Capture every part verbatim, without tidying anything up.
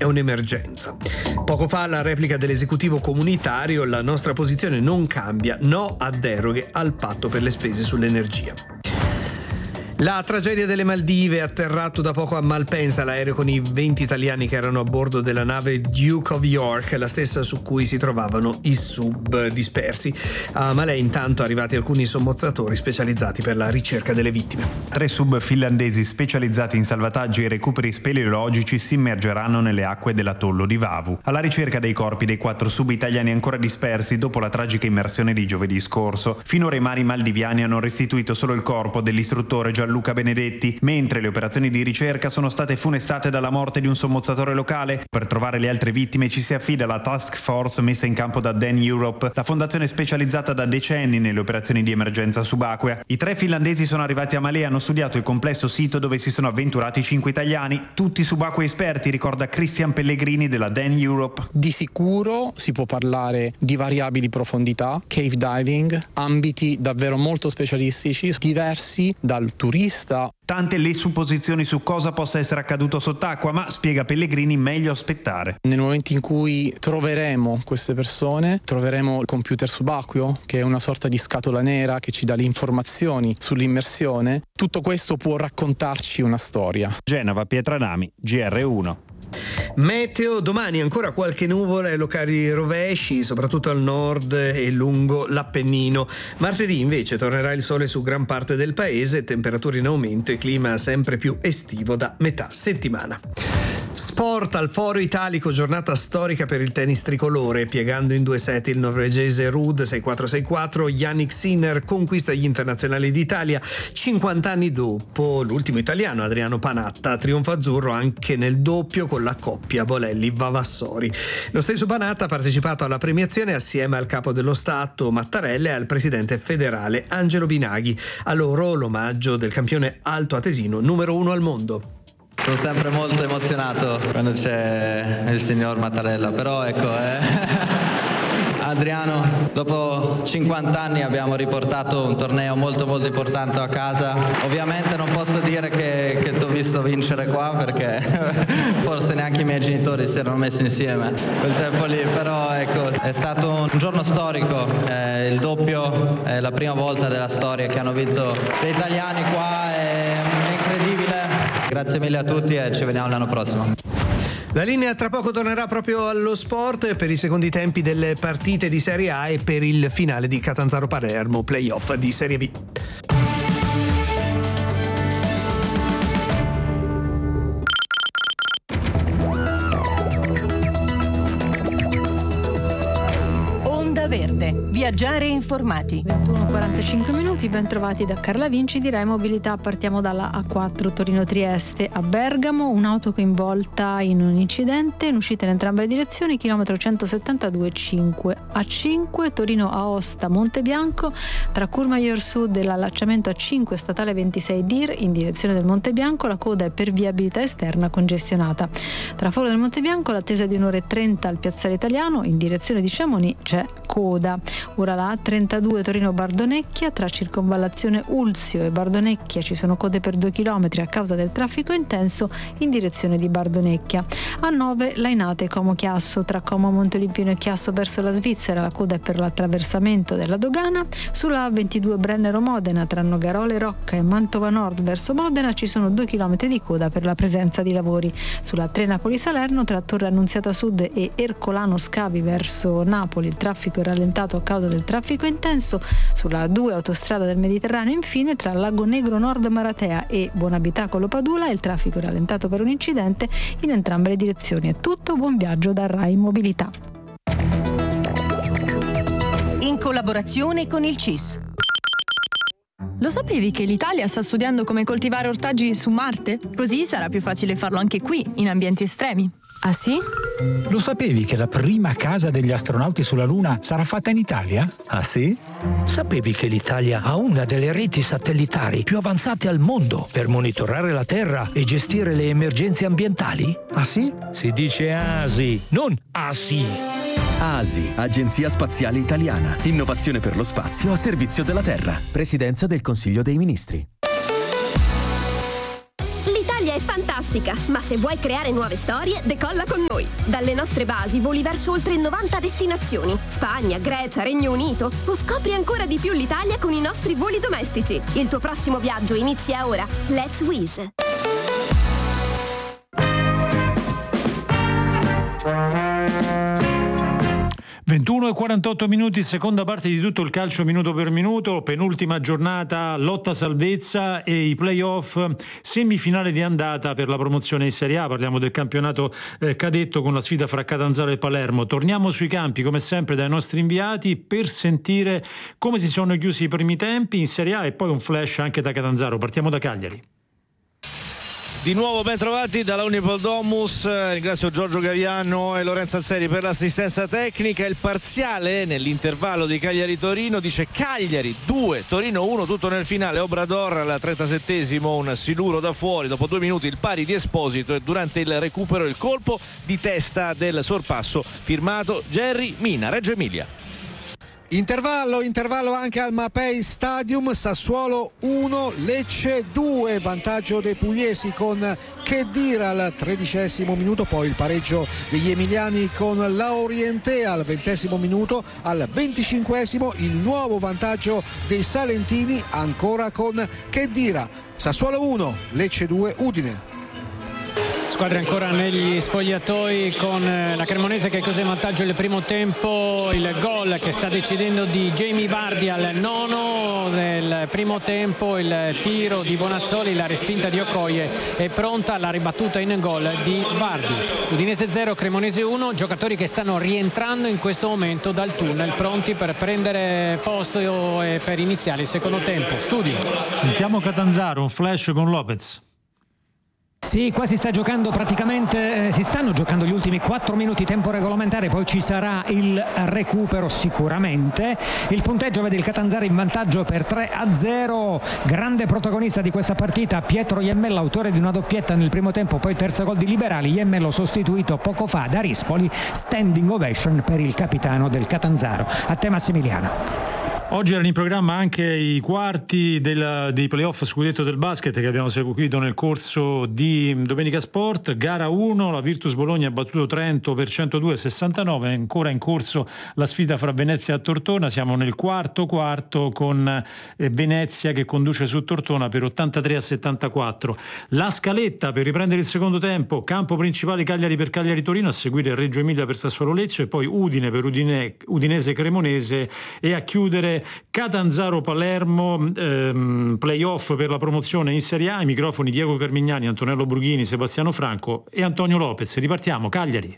è un'emergenza. Poco fa alla replica dell'esecutivo comunitario la nostra posizione non cambia, no a deroghe al patto per le spese sull'energia. La tragedia delle Maldive, atterrato da poco a Malpensa l'aereo con i venti italiani che erano a bordo della nave Duke of York, la stessa su cui si trovavano i sub dispersi. A Malé intanto arrivati alcuni sommozzatori specializzati per la ricerca delle vittime. Tre sub finlandesi specializzati in salvataggi e recuperi speleologici si immergeranno nelle acque dell'atollo di Vavu, alla ricerca dei corpi dei quattro sub italiani ancora dispersi dopo la tragica immersione di giovedì scorso. Finora i mari maldiviani hanno restituito solo il corpo dell'istruttore Gianluca Luca Benedetti, mentre le operazioni di ricerca sono state funestate dalla morte di un sommozzatore locale. Per trovare le altre vittime ci si affida alla task force messa in campo da Dan Europe, la fondazione specializzata da decenni nelle operazioni di emergenza subacquea. I tre finlandesi sono arrivati a Malé e hanno studiato il complesso sito dove si sono avventurati cinque italiani, tutti subacquei esperti, ricorda Christian Pellegrini della Dan Europe. Di sicuro si può parlare di variabili profondità, cave diving, ambiti davvero molto specialistici, diversi dal turismo. Tante le supposizioni su cosa possa essere accaduto sott'acqua, ma spiega Pellegrini meglio aspettare. Nel momento in cui troveremo queste persone, troveremo il computer subacqueo, che è una sorta di scatola nera che ci dà le informazioni sull'immersione. Tutto questo può raccontarci una storia. Genova, Pietranami, G R uno. Meteo, domani ancora qualche nuvola e locali rovesci, soprattutto al nord e lungo l'Appennino. Martedì invece tornerà il sole su gran parte del paese, temperature in aumento e clima sempre più estivo da metà settimana. Sport al Foro Italico, giornata storica per il tennis tricolore, piegando in due set il norvegese Ruud sei quattro sei quattro, Yannick Sinner conquista gli internazionali d'Italia. cinquanta anni dopo l'ultimo italiano Adriano Panatta trionfa azzurro anche nel doppio con la coppia Bolelli-Vavassori. Lo stesso Panatta ha partecipato alla premiazione assieme al capo dello Stato Mattarella e al presidente federale Angelo Binaghi. A loro l'omaggio del campione altoatesino numero uno al mondo. Sono sempre molto emozionato quando c'è il signor Mattarella, però ecco, eh. Adriano, dopo cinquanta anni abbiamo riportato un torneo molto molto importante a casa. Ovviamente non posso dire che, che ti ho visto vincere qua, perché forse neanche i miei genitori si erano messi insieme quel tempo lì, però ecco, è stato un giorno storico, eh, il doppio è la prima volta della storia che hanno vinto gli italiani qua, è, è incredibile. Grazie mille a tutti e ci vediamo l'anno prossimo. La linea tra poco tornerà proprio allo sport per i secondi tempi delle partite di Serie A e per il finale di Catanzaro-Palermo, playoff di Serie B. Onda Verde, viaggiare informati. ventuno e quarantacinque minuti, ben trovati da Carla Vinci di Rai Mobilità. Partiamo dalla A quattro Torino-Trieste. A Bergamo un'auto coinvolta in un incidente in uscita in entrambe le direzioni, chilometro centosettantadue virgola cinque. A cinque Torino-Aosta Montebianco, tra Courmayeur Sud e l'allacciamento A cinque statale ventisei D I R in direzione del Montebianco, la coda è per viabilità esterna congestionata. Tra Foro del Montebianco l'attesa di un'ora e trenta al Piazzale Italiano, in direzione di Chamonix c'è coda. Ora la A trentadue Torino-Bardonecchia, tra circonvallazione Ulzio e Bardonecchia ci sono code per due chilometri a causa del traffico intenso in direzione di Bardonecchia. A nove Lainate Como-Chiasso, tra Como Monteolimpino e Chiasso verso la Svizzera, la coda è per l'attraversamento della dogana. Sulla A ventidue Brennero-Modena, tra Nogarole Rocca e Mantova Nord verso Modena ci sono due chilometri di coda per la presenza di lavori. Sulla tre Napoli-Salerno, tra Torre Annunziata Sud e Ercolano Scavi verso Napoli, il traffico è rallentato a causa del traffico intenso. Sulla due Autostrada del Mediterraneo, infine, tra Lago Negro Nord Maratea e Buonabitacolo Padula il traffico è rallentato per un incidente in entrambe le direzioni. È tutto, buon viaggio da Rai Mobilità. In collaborazione con il C I S. Lo sapevi che l'Italia sta studiando come coltivare ortaggi su Marte? Così sarà più facile farlo anche qui, in ambienti estremi. Ah sì? Lo sapevi che la prima casa degli astronauti sulla Luna sarà fatta in Italia? Ah sì? Sapevi che l'Italia ha una delle reti satellitari più avanzate al mondo per monitorare la Terra e gestire le emergenze ambientali? Ah sì? Si dice A S I, non A S I. A S I, Agenzia Spaziale Italiana. Innovazione per lo spazio a servizio della Terra. Presidenza del Consiglio dei Ministri. L'Italia è fantastica, ma se vuoi creare nuove storie, decolla con noi. Dalle nostre basi voli verso oltre novanta destinazioni: Spagna, Grecia, Regno Unito, o scopri ancora di più l'Italia con i nostri voli domestici. Il tuo prossimo viaggio inizia ora. Let's Wizz. ventuno e quarantotto minuti, seconda parte di tutto il calcio minuto per minuto, penultima giornata, lotta salvezza e i play-off, semifinale di andata per la promozione in Serie A. Parliamo del campionato eh, cadetto con la sfida fra Catanzaro e Palermo. Torniamo sui campi come sempre dai nostri inviati per sentire come si sono chiusi i primi tempi in Serie A e poi un flash anche da Catanzaro. Partiamo da Cagliari. Di nuovo ben trovati dalla Unipol Domus, ringrazio Giorgio Gaviano e Lorenzo Alseri per l'assistenza tecnica. Il parziale nell'intervallo di Cagliari-Torino dice Cagliari due, Torino uno, tutto nel finale. Obrador al trentasettesimo, un siluro da fuori, dopo due minuti il pari di Esposito e durante il recupero il colpo di testa del sorpasso firmato Jerry Mina, Reggio Emilia. Intervallo, intervallo anche al Mapei Stadium, Sassuolo uno, Lecce due, vantaggio dei pugliesi con Khedira al tredicesimo minuto, poi il pareggio degli emiliani con Laurientea al ventesimo minuto, al venticinquesimo il nuovo vantaggio dei salentini ancora con Khedira. Sassuolo uno, Lecce due, Udine. Squadre ancora negli spogliatoi con la Cremonese che è così in vantaggio il primo tempo. Il gol che sta decidendo di Jamie Vardy al nono del primo tempo, il tiro di Bonazzoli, la respinta di Okoye è pronta, la ribattuta in gol di Vardy. Udinese zero, Cremonese uno, giocatori che stanno rientrando in questo momento dal tunnel, pronti per prendere posto e per iniziare il secondo tempo. Studi. Sentiamo Catanzaro, un flash con Lopez. Sì, qua si sta giocando praticamente, eh, si stanno giocando gli ultimi quattro minuti tempo regolamentare, poi ci sarà il recupero sicuramente. Il punteggio vede il Catanzaro in vantaggio per tre a zero, grande protagonista di questa partita Pietro Iemmello, autore di una doppietta nel primo tempo, poi terzo gol di Liberali. Iemmello sostituito poco fa da Rispoli, standing ovation per il capitano del Catanzaro. A te Massimiliano. Oggi erano in programma anche i quarti del, dei playoff scudetto del basket che abbiamo seguito nel corso di Domenica Sport. Gara uno, la Virtus Bologna ha battuto Trento per centodue a sessantanove, è ancora in corso la sfida fra Venezia e Tortona, siamo nel quarto quarto con eh, Venezia che conduce su Tortona per ottantatré a settantaquattro. La scaletta per riprendere il secondo tempo: campo principale Cagliari per Cagliari Torino, a seguire Reggio Emilia per Sassuolo Lecce e poi Udine per Udine, Udinese Cremonese e a chiudere Catanzaro Palermo, ehm, playoff per la promozione in Serie A. I microfoni Diego Carmignani, Antonello Brughini, Sebastiano Franco e Antonio Lopez. Ripartiamo, Cagliari.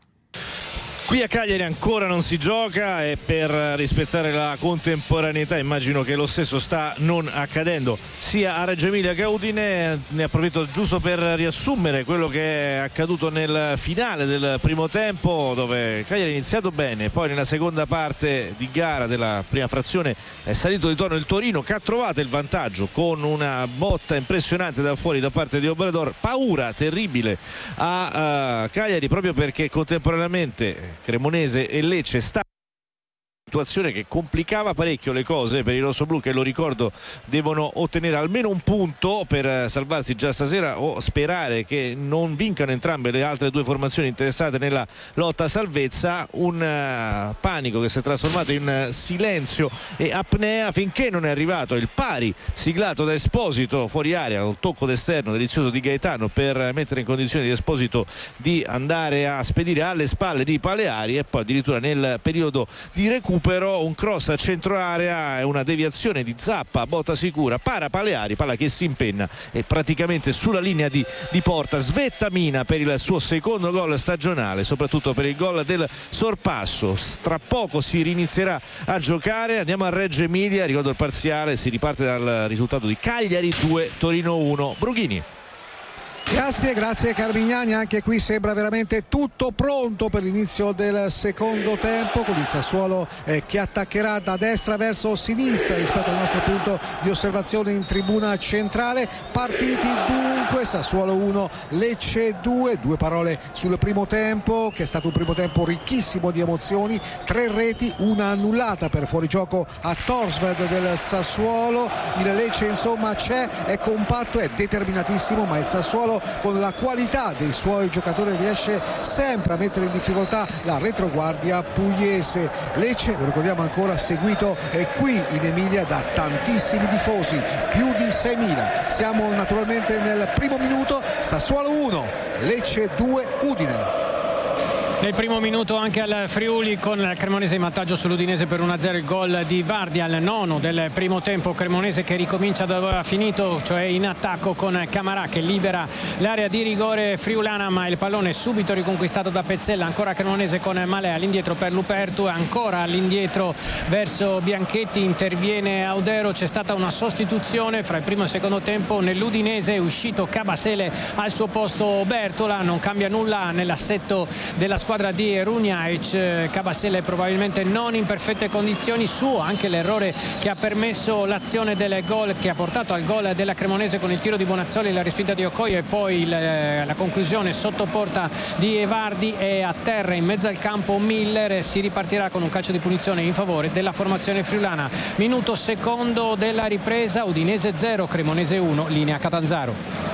Qui a Cagliari ancora non si gioca e per rispettare la contemporaneità immagino che lo stesso sta non accadendo sia a Reggio Emilia che a Udine. Ne approfitto giusto per riassumere quello che è accaduto nel finale del primo tempo, dove Cagliari ha iniziato bene, poi nella seconda parte di gara della prima frazione è salito di tono il Torino che ha trovato il vantaggio con una botta impressionante da fuori da parte di Obrador. Paura terribile a uh, Cagliari proprio perché contemporaneamente Cremonese e Lecce sta situazione che complicava parecchio le cose per i rossoblù, che lo ricordo devono ottenere almeno un punto per salvarsi già stasera o sperare che non vincano entrambe le altre due formazioni interessate nella lotta a salvezza. Un uh, panico che si è trasformato in uh, silenzio e apnea finché non è arrivato il pari siglato da Esposito fuori area, un tocco d'esterno delizioso di Gaetano per mettere in condizione di Esposito di andare a spedire alle spalle di Paleari, e poi addirittura nel periodo di recupero però un cross a centro area e una deviazione di Zappa, botta sicura, para Paleari, palla che si impenna e praticamente sulla linea di, di porta. Svetta Mina per il suo secondo gol stagionale, soprattutto per il gol del sorpasso. Tra poco si rinizierà a giocare, andiamo a Reggio Emilia, ricordo il parziale, si riparte dal risultato di Cagliari due, Torino uno. Brughini. Grazie, grazie Carmignani, anche qui sembra veramente tutto pronto per l'inizio del secondo tempo, con il Sassuolo eh, che attaccherà da destra verso sinistra rispetto al nostro punto di osservazione in tribuna centrale. Partiti dunque, Sassuolo uno, Lecce due, due parole sul primo tempo, che è stato un primo tempo ricchissimo di emozioni, tre reti, una annullata per fuorigioco a Torsved del Sassuolo. Il Lecce insomma c'è, è compatto, è determinatissimo, ma il Sassuolo Sassuolo con la qualità dei suoi giocatori riesce sempre a mettere in difficoltà la retroguardia pugliese. Lecce, lo ricordiamo ancora, seguito eh, qui in Emilia da tantissimi tifosi, più di seimila. Siamo naturalmente nel primo minuto, Sassuolo uno, Lecce due, Udine. Nel primo minuto anche al Friuli con il Cremonese in vantaggio sull'Udinese per uno a zero, il gol di Vardi al nono del primo tempo. Cremonese che ricomincia da dove aveva finito, cioè in attacco con Camarà che libera l'area di rigore friulana, ma il pallone è subito riconquistato da Pezzella. Ancora Cremonese con Malea, all'indietro per Lupertu, ancora all'indietro verso Bianchetti, interviene Audero. C'è stata una sostituzione fra il primo e il secondo tempo nell'Udinese, è uscito Cabasele al suo posto Bertola, non cambia nulla nell'assetto della squadra di Runjaic. Cabasele probabilmente non in perfette condizioni, suo anche l'errore che ha permesso l'azione del gol, che ha portato al gol della Cremonese con il tiro di Bonazzoli, la respinta di Okoye e poi il, la conclusione sotto porta di Evardi. E a terra in mezzo al campo Miller, si ripartirà con un calcio di punizione in favore della formazione friulana. Minuto secondo della ripresa, Udinese zero, Cremonese uno, linea Catanzaro.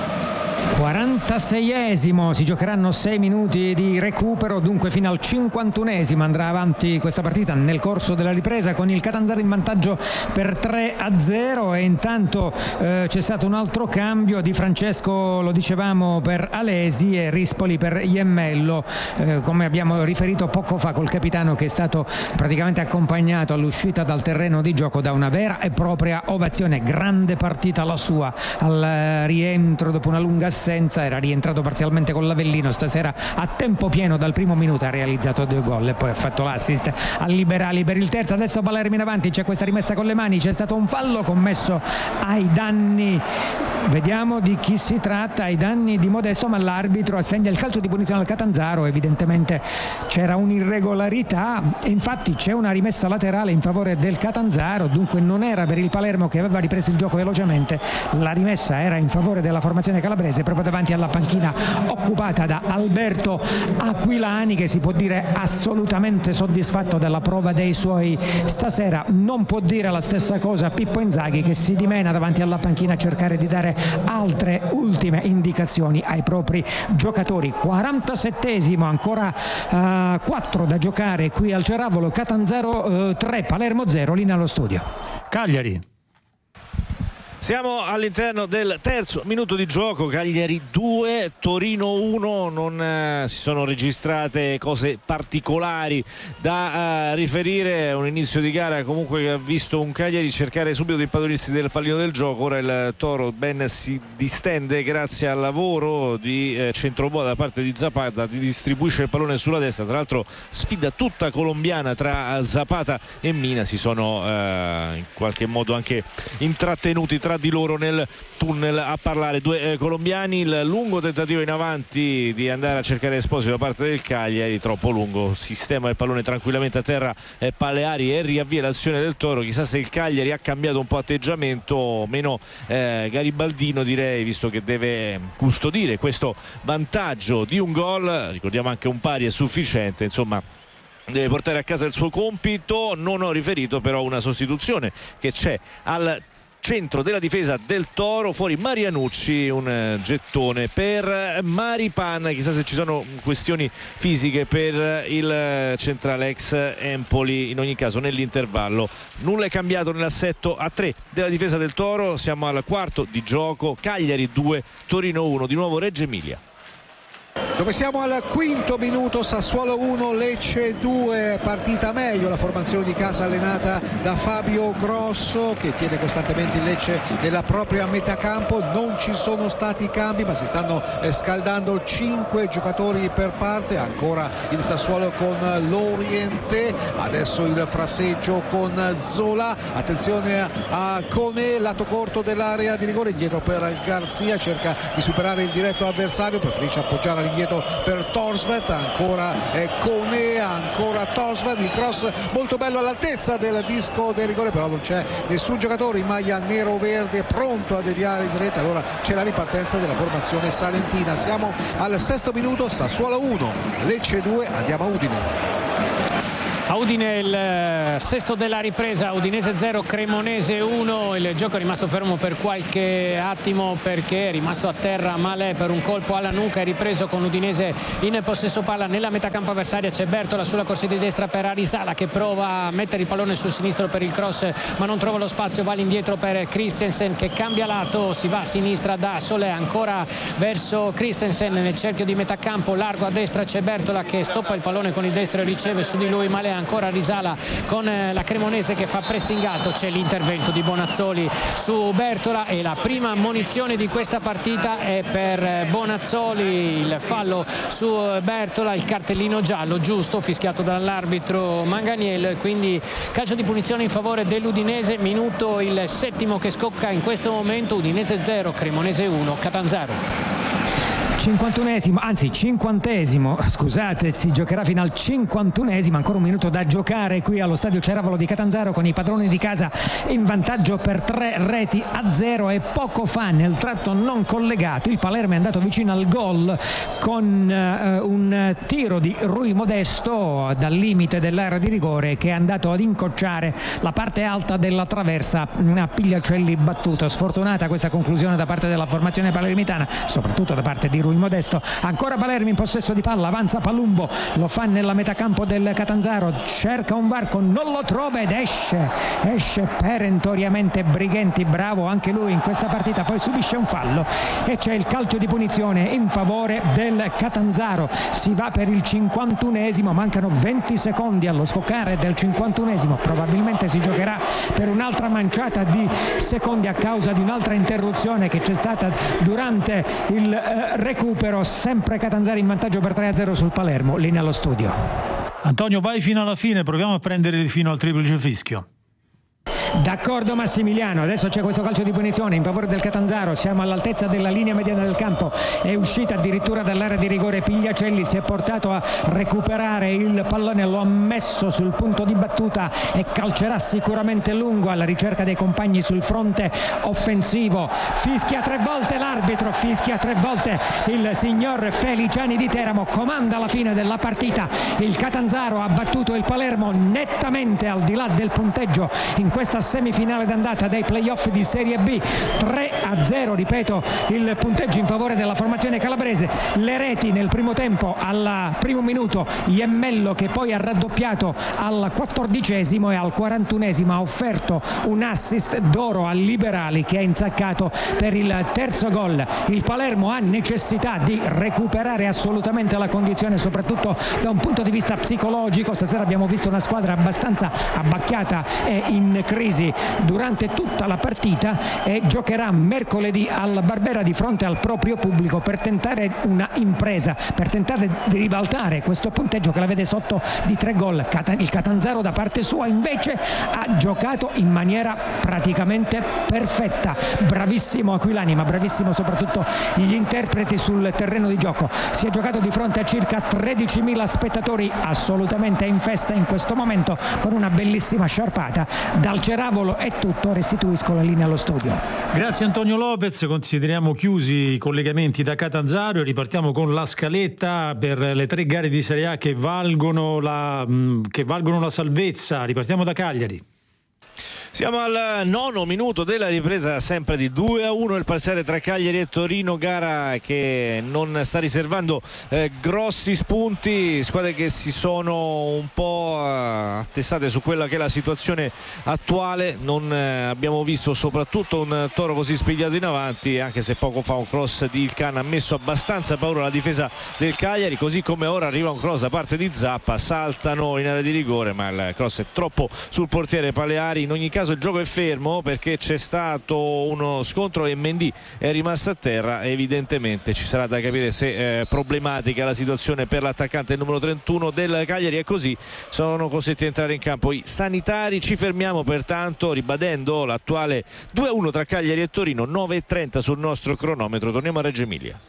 quarantaseiesimo, si giocheranno sei minuti di recupero, dunque fino al cinquantunesimo andrà avanti questa partita nel corso della ripresa con il Catanzaro in vantaggio per tre a zero. E intanto eh, c'è stato un altro cambio di Francesco, lo dicevamo, per Alesi e Rispoli per Iemmello, eh, come abbiamo riferito poco fa col capitano, che è stato praticamente accompagnato all'uscita dal terreno di gioco da una vera e propria ovazione. Grande partita la sua al rientro dopo una lunga assenza, era rientrato parzialmente con l'Avellino, stasera a tempo pieno dal primo minuto ha realizzato due gol e poi ha fatto l'assist al Liberali per il terzo. Adesso Palermo in avanti, c'è questa rimessa con le mani, c'è stato un fallo commesso ai danni, vediamo di chi si tratta, ai danni di Modesto, ma l'arbitro assegna il calcio di punizione al Catanzaro. Evidentemente c'era un'irregolarità e infatti c'è una rimessa laterale in favore del Catanzaro, dunque non era per il Palermo che aveva ripreso il gioco velocemente, la rimessa era in favore della formazione calabrese proprio davanti alla panchina occupata da Alberto Aquilani, che si può dire assolutamente soddisfatto della prova dei suoi stasera. Non può dire la stessa cosa Pippo Inzaghi, che si dimena davanti alla panchina a cercare di dare altre ultime indicazioni ai propri giocatori. quarantasettesimo, ancora uh, quattro da giocare qui al Ceravolo. Catanzaro uh, tre, Palermo zero, linea allo studio. Cagliari. Siamo all'interno del terzo minuto di gioco, Cagliari due, Torino uno, non eh, si sono registrate cose particolari da eh, riferire, un inizio di gara comunque che ha visto un Cagliari cercare subito di impadronirsi del pallino del gioco. Ora il Toro ben si distende grazie al lavoro di eh, centroboa da parte di Zapata, distribuisce il pallone sulla destra, tra l'altro sfida tutta colombiana tra Zapata e Mina, si sono eh, in qualche modo anche intrattenuti tra di loro nel tunnel a parlare due eh, colombiani. Il lungo tentativo in avanti di andare a cercare Esposito da parte del Cagliari, troppo lungo, sistema il pallone tranquillamente a terra eh, Paleari e riavvia l'azione del Toro. Chissà se il Cagliari ha cambiato un po' atteggiamento, meno eh, garibaldino direi, visto che deve custodire questo vantaggio di un gol. Ricordiamo anche un pari è sufficiente, insomma deve portare a casa il suo compito. Non ho riferito però una sostituzione che c'è al centro della difesa del Toro, fuori Marianucci, un gettone per Maripan. Chissà se ci sono questioni fisiche per il centrale ex Empoli. In ogni caso nell'intervallo nulla è cambiato nell'assetto a tre della difesa del Toro. Siamo al quarto di gioco, Cagliari due, Torino uno, di nuovo Reggio Emilia. Dove siamo al quinto minuto, Sassuolo uno, Lecce due, partita meglio la formazione di casa allenata da Fabio Grosso, che tiene costantemente il Lecce nella propria metà campo. Non ci sono stati cambi, ma si stanno scaldando cinque giocatori per parte. Ancora il Sassuolo con l'Oriente, adesso il frasseggio con Zola, attenzione a Cone, lato corto dell'area di rigore, dietro per Garcia, cerca di superare il diretto avversario, preferisce appoggiare all'indietro per Torsved, ancora è Cone, ancora Torsved, il cross molto bello all'altezza del disco del rigore, però non c'è nessun giocatore in maglia nero-verde pronto a deviare in rete. Allora c'è la ripartenza della formazione salentina. Siamo al sesto minuto, Sassuolo uno, Lecce due, andiamo a Udine. A Udine il sesto della ripresa, Udinese zero, Cremonese uno. Il gioco è rimasto fermo per qualche attimo perché è rimasto a terra Malè per un colpo alla nuca. È ripreso con Udinese in possesso palla nella metacampo avversaria. C'è Bertola sulla corsia di destra per Arisala che prova a mettere il pallone sul sinistro per il cross ma non trova lo spazio. Va all'indietro per Christensen che cambia lato, si va a sinistra da Solé, ancora verso Christensen nel cerchio di metacampo, largo a destra. C'è Bertola che stoppa il pallone con il destro e riceve su di lui Malè, ancora Arisala con la Cremonese che fa pressing alto. C'è l'intervento di Bonazzoli su Bertola e la prima ammonizione di questa partita è per Bonazzoli. Il fallo su Bertola, il cartellino giallo giusto fischiato dall'arbitro Manganiello e quindi calcio di punizione in favore dell'Udinese. Minuto il settimo che scocca in questo momento. Udinese zero, Cremonese uno, Catanzaro. cinquantunesimo, anzi cinquantesimo, scusate, si giocherà fino al cinquantunesimo, ancora un minuto da giocare qui allo stadio Ceravolo di Catanzaro con i padroni di casa in vantaggio per tre reti a zero. E poco fa nel tratto non collegato il Palermo è andato vicino al gol con uh, un tiro di Rui Modesto dal limite dell'area di rigore che è andato ad incocciare la parte alta della traversa a Pigliacelli battuto. Sfortunata questa conclusione da parte della formazione palermitana, soprattutto da parte di Rui Modesto. Ancora Palermo in possesso di palla, avanza Palumbo, lo fa nella metacampo del Catanzaro, cerca un varco, non lo trova ed esce esce perentoriamente Brighenti, bravo anche lui in questa partita, poi subisce un fallo e c'è il calcio di punizione in favore del Catanzaro. Si va per il cinquantunesimo, mancano venti secondi allo scoccare del cinquantunesimo, probabilmente si giocherà per un'altra manciata di secondi a causa di un'altra interruzione che c'è stata durante il eh, recupero. Sempre Catanzaro in vantaggio per tre a zero sul Palermo. Linea allo studio. Antonio, vai fino alla fine, proviamo a prendere fino al triplice fischio. D'accordo Massimiliano, adesso c'è questo calcio di punizione in favore del Catanzaro, siamo all'altezza della linea mediana del campo, è uscita addirittura dall'area di rigore Pigliacelli, si è portato a recuperare il pallone, lo ha messo sul punto di battuta e calcerà sicuramente lungo alla ricerca dei compagni sul fronte offensivo. Fischia tre volte l'arbitro, fischia tre volte il signor Feliciani di Teramo, comanda la fine della partita. Il Catanzaro ha battuto il Palermo nettamente al di là del punteggio in questa semifinale d'andata dei playoff di Serie B, tre a zero, ripeto il punteggio in favore della formazione calabrese. Le reti nel primo tempo, al primo minuto Iemmello che poi ha raddoppiato al quattordicesimo e al quarantunesimo ha offerto un assist d'oro al Liberali che ha insaccato per il terzo gol. Il Palermo ha necessità di recuperare assolutamente la condizione, soprattutto da un punto di vista psicologico. Stasera abbiamo visto una squadra abbastanza abbacchiata e in crisi durante tutta la partita e giocherà mercoledì al Barbera di fronte al proprio pubblico per tentare una impresa, per tentare di ribaltare questo punteggio che la vede sotto di tre gol. Il Catanzaro da parte sua invece ha giocato in maniera praticamente perfetta, bravissimo Aquilani ma bravissimo soprattutto gli interpreti sul terreno di gioco. Si è giocato di fronte a circa tredicimila spettatori assolutamente in festa in questo momento con una bellissima sciarpata. Dal Ceravolo è tutto, restituisco la linea allo studio. Grazie Antonio Lopez, consideriamo chiusi i collegamenti da Catanzaro e ripartiamo con la scaletta per le tre gare di Serie A che valgono la, che valgono la salvezza. Ripartiamo da Cagliari. Siamo al nono minuto della ripresa, sempre di due a uno il parziale tra Cagliari e Torino, gara che non sta riservando eh, grossi spunti, squadre che si sono un po' eh, attestate su quella che è la situazione attuale. Non eh, abbiamo visto soprattutto un Toro così spigliato in avanti, anche se poco fa un cross di Ilcan ha messo abbastanza paura alla difesa del Cagliari, così come ora arriva un cross da parte di Zappa, saltano in area di rigore ma il cross è troppo sul portiere Paleari. In ogni caso il gioco è fermo perché c'è stato uno scontro e Mendy è rimasto a terra. Evidentemente ci sarà da capire se è problematica la situazione per l'attaccante numero trentuno del Cagliari e così sono costretti a entrare in campo i sanitari. Ci fermiamo pertanto ribadendo l'attuale due a uno tra Cagliari e Torino, nove e trenta sul nostro cronometro. Torniamo a Reggio Emilia.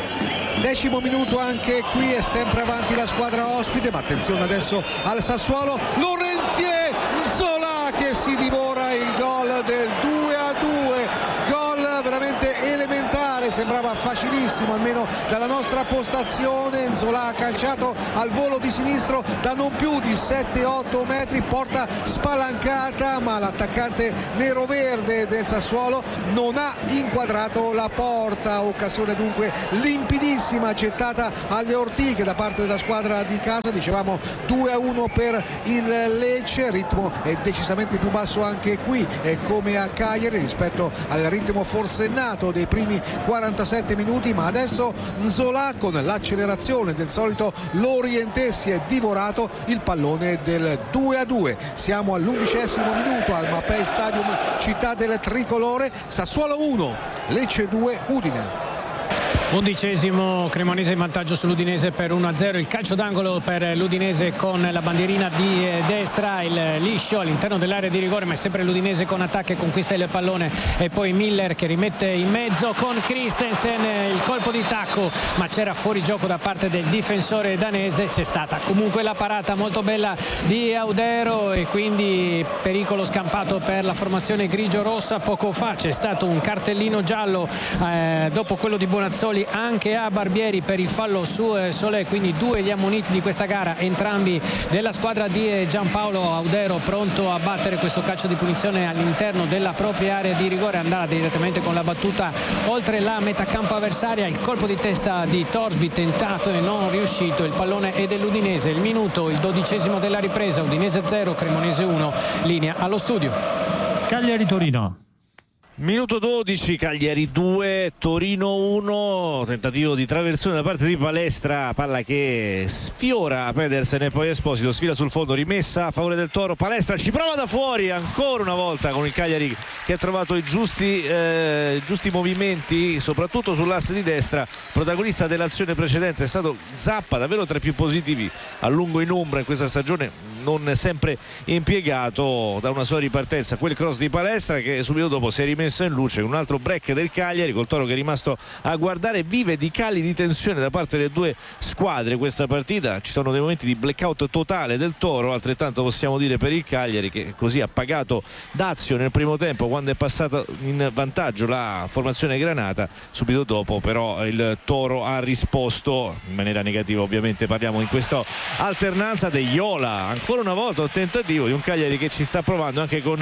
Decimo minuto anche qui, è sempre avanti la squadra ospite, ma attenzione adesso al Sassuolo. Laurentier Zola che si divora il gol del due a due, gol veramente elementare, sembrava facilissimo vicino almeno dalla nostra postazione. Nzola ha calciato al volo di sinistro da non più di sette otto metri, porta spalancata, ma l'attaccante nero-verde del Sassuolo non ha inquadrato la porta. Occasione dunque limpidissima gettata alle ortiche da parte della squadra di casa. Dicevamo due a uno per il Lecce, il ritmo è decisamente più basso anche qui, è come a Cagliari rispetto al ritmo forsennato dei primi quarantasette minuti, ma adesso Nzola con l'accelerazione del solito Lorientè si è divorato il pallone del due a due. Siamo all'undicesimo minuto al Mapei Stadium, città del tricolore. Sassuolo uno, Lecce due, Udine. Undicesimo, Cremonese in vantaggio sull'Udinese per uno a zero. Il calcio d'angolo per l'Udinese con la bandierina di destra, il liscio all'interno dell'area di rigore, ma è sempre l'Udinese con attacco e conquista il pallone, e poi Miller che rimette in mezzo con Christensen, il colpo di tacco, ma c'era fuori gioco da parte del difensore danese. C'è stata comunque la parata molto bella di Audero e quindi pericolo scampato per la formazione grigio-rossa. Poco fa c'è stato un cartellino giallo eh, dopo quello di Bonazzoli anche a Barbieri per il fallo su eh, Solé, quindi due gli ammoniti di questa gara, entrambi della squadra di Giampaolo. Audero pronto a battere questo calcio di punizione all'interno della propria area di rigore, andava direttamente con la battuta oltre la metà campo avversaria. Il colpo di testa di Torsby tentato e non riuscito, il pallone è dell'Udinese. Il minuto, il dodicesimo della ripresa, Udinese zero, Cremonese uno, linea allo studio. Cagliari-Torino. Minuto dodici, Cagliari due, Torino uno, tentativo di traversone da parte di Palestra, palla che sfiora Pedersen e poi Esposito, sfila sul fondo, rimessa a favore del Toro. Palestra ci prova da fuori ancora una volta con il Cagliari che ha trovato i giusti, eh, giusti movimenti soprattutto sull'asse di destra. Protagonista dell'azione precedente è stato Zappa, davvero tra i più positivi a lungo in ombra in questa stagione, non sempre impiegato da una sua ripartenza. Quel cross di Palestra che subito dopo si è rimesso in luce con un altro break del Cagliari, col Toro che è rimasto a guardare. Vive di cali di tensione da parte delle due squadre questa partita, ci sono dei momenti di blackout totale del Toro, altrettanto possiamo dire per il Cagliari che così ha pagato dazio nel primo tempo quando è passata in vantaggio la formazione granata. Subito dopo però il Toro ha risposto in maniera negativa, ovviamente parliamo in questa alternanza. De Iola ancora una volta un tentativo di un Cagliari che ci sta provando anche con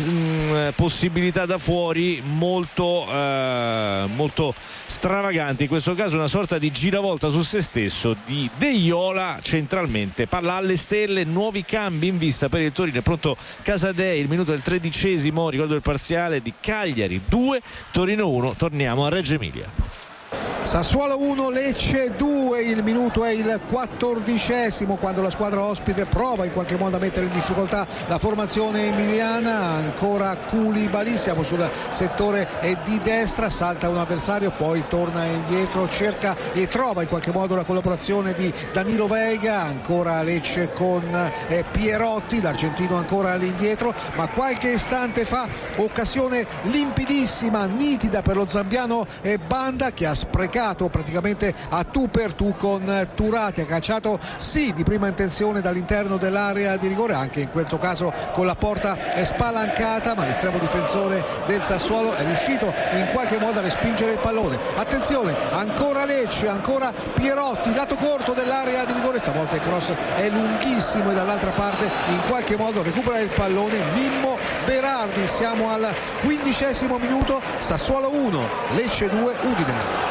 mh, possibilità da fuori molto eh, molto stravaganti, in questo caso una sorta di giravolta su se stesso di De Iola centralmente. Palla alle stelle, nuovi cambi in vista per il Torino, è pronto Casadei, il minuto del tredicesimo, ricordo il parziale di Cagliari due, Torino uno. Torniamo a Reggio Emilia. Sassuolo uno, Lecce due, il minuto è il quattordicesimo quando la squadra ospite prova in qualche modo a mettere in difficoltà la formazione emiliana. Ancora Koulibaly, siamo sul settore di destra, salta un avversario, poi torna indietro, cerca e trova in qualche modo la collaborazione di Danilo Veiga. Ancora Lecce con eh, Pierotti, l'argentino ancora all'indietro, ma qualche istante fa occasione limpidissima, nitida per lo zambiano e Banda che ha sprecato praticamente a tu per tu con Turati. Ha calciato sì di prima intenzione dall'interno dell'area di rigore, anche in questo caso con la porta è spalancata, ma l'estremo difensore del Sassuolo è riuscito in qualche modo a respingere il pallone. Attenzione, ancora Lecce, ancora Pierotti, lato corto dell'area di rigore, stavolta il cross è lunghissimo e dall'altra parte in qualche modo recupera il pallone Mimmo Berardi. Siamo al quindicesimo minuto, Sassuolo uno, Lecce due, Udine.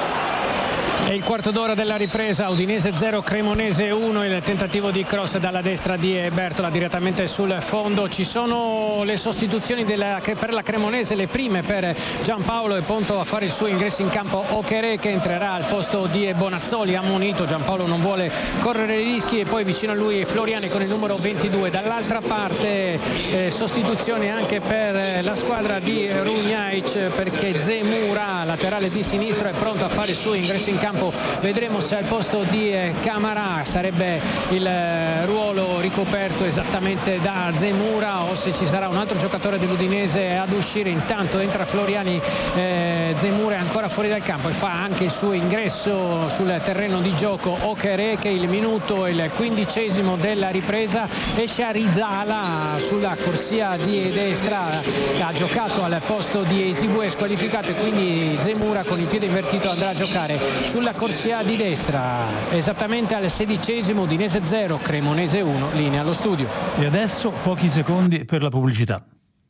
È il quarto d'ora della ripresa, Udinese zero, Cremonese uno, il tentativo di cross dalla destra di Bertola direttamente sul fondo. Ci sono le sostituzioni della, per la Cremonese, le prime per Giampaolo, è pronto a fare il suo ingresso in campo Ocherè che entrerà al posto di Bonazzoli, ammonito. Giampaolo non vuole correre rischi e poi vicino a lui Floriani con il numero ventidue. Dall'altra parte eh, sostituzione anche per la squadra di Runjaic perché Zemura, laterale di sinistra, è pronto a fare il suo ingresso in campo centrocampo. Vedremo se al posto di Camara sarebbe il ruolo ricoperto esattamente da Zemura o se ci sarà un altro giocatore dell'Udinese ad uscire. Intanto entra Floriani, eh, Zemura è ancora fuori dal campo e fa anche il suo ingresso sul terreno di gioco Okereke. Il minuto, il quindicesimo della ripresa, esce Rizala sulla corsia di destra, ha giocato al posto di Esigüe squalificato e quindi Zemura con il piede invertito andrà a giocare sulla corsia di destra. Esattamente al sedicesimo, Udinese zero, Cremonese uno, linea allo studio. E adesso pochi secondi per la pubblicità.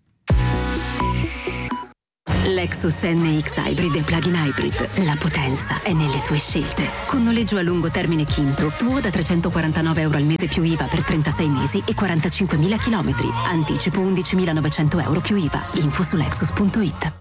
Lexus N X Hybrid e Plug-in Hybrid. La potenza è nelle tue scelte. Con noleggio a lungo termine Quinto, tuo da trecentoquarantanove euro al mese più I V A per trentasei mesi e quarantacinquemila chilometri. Anticipo undicimilanovecento euro più I V A. Info su lexus punto it.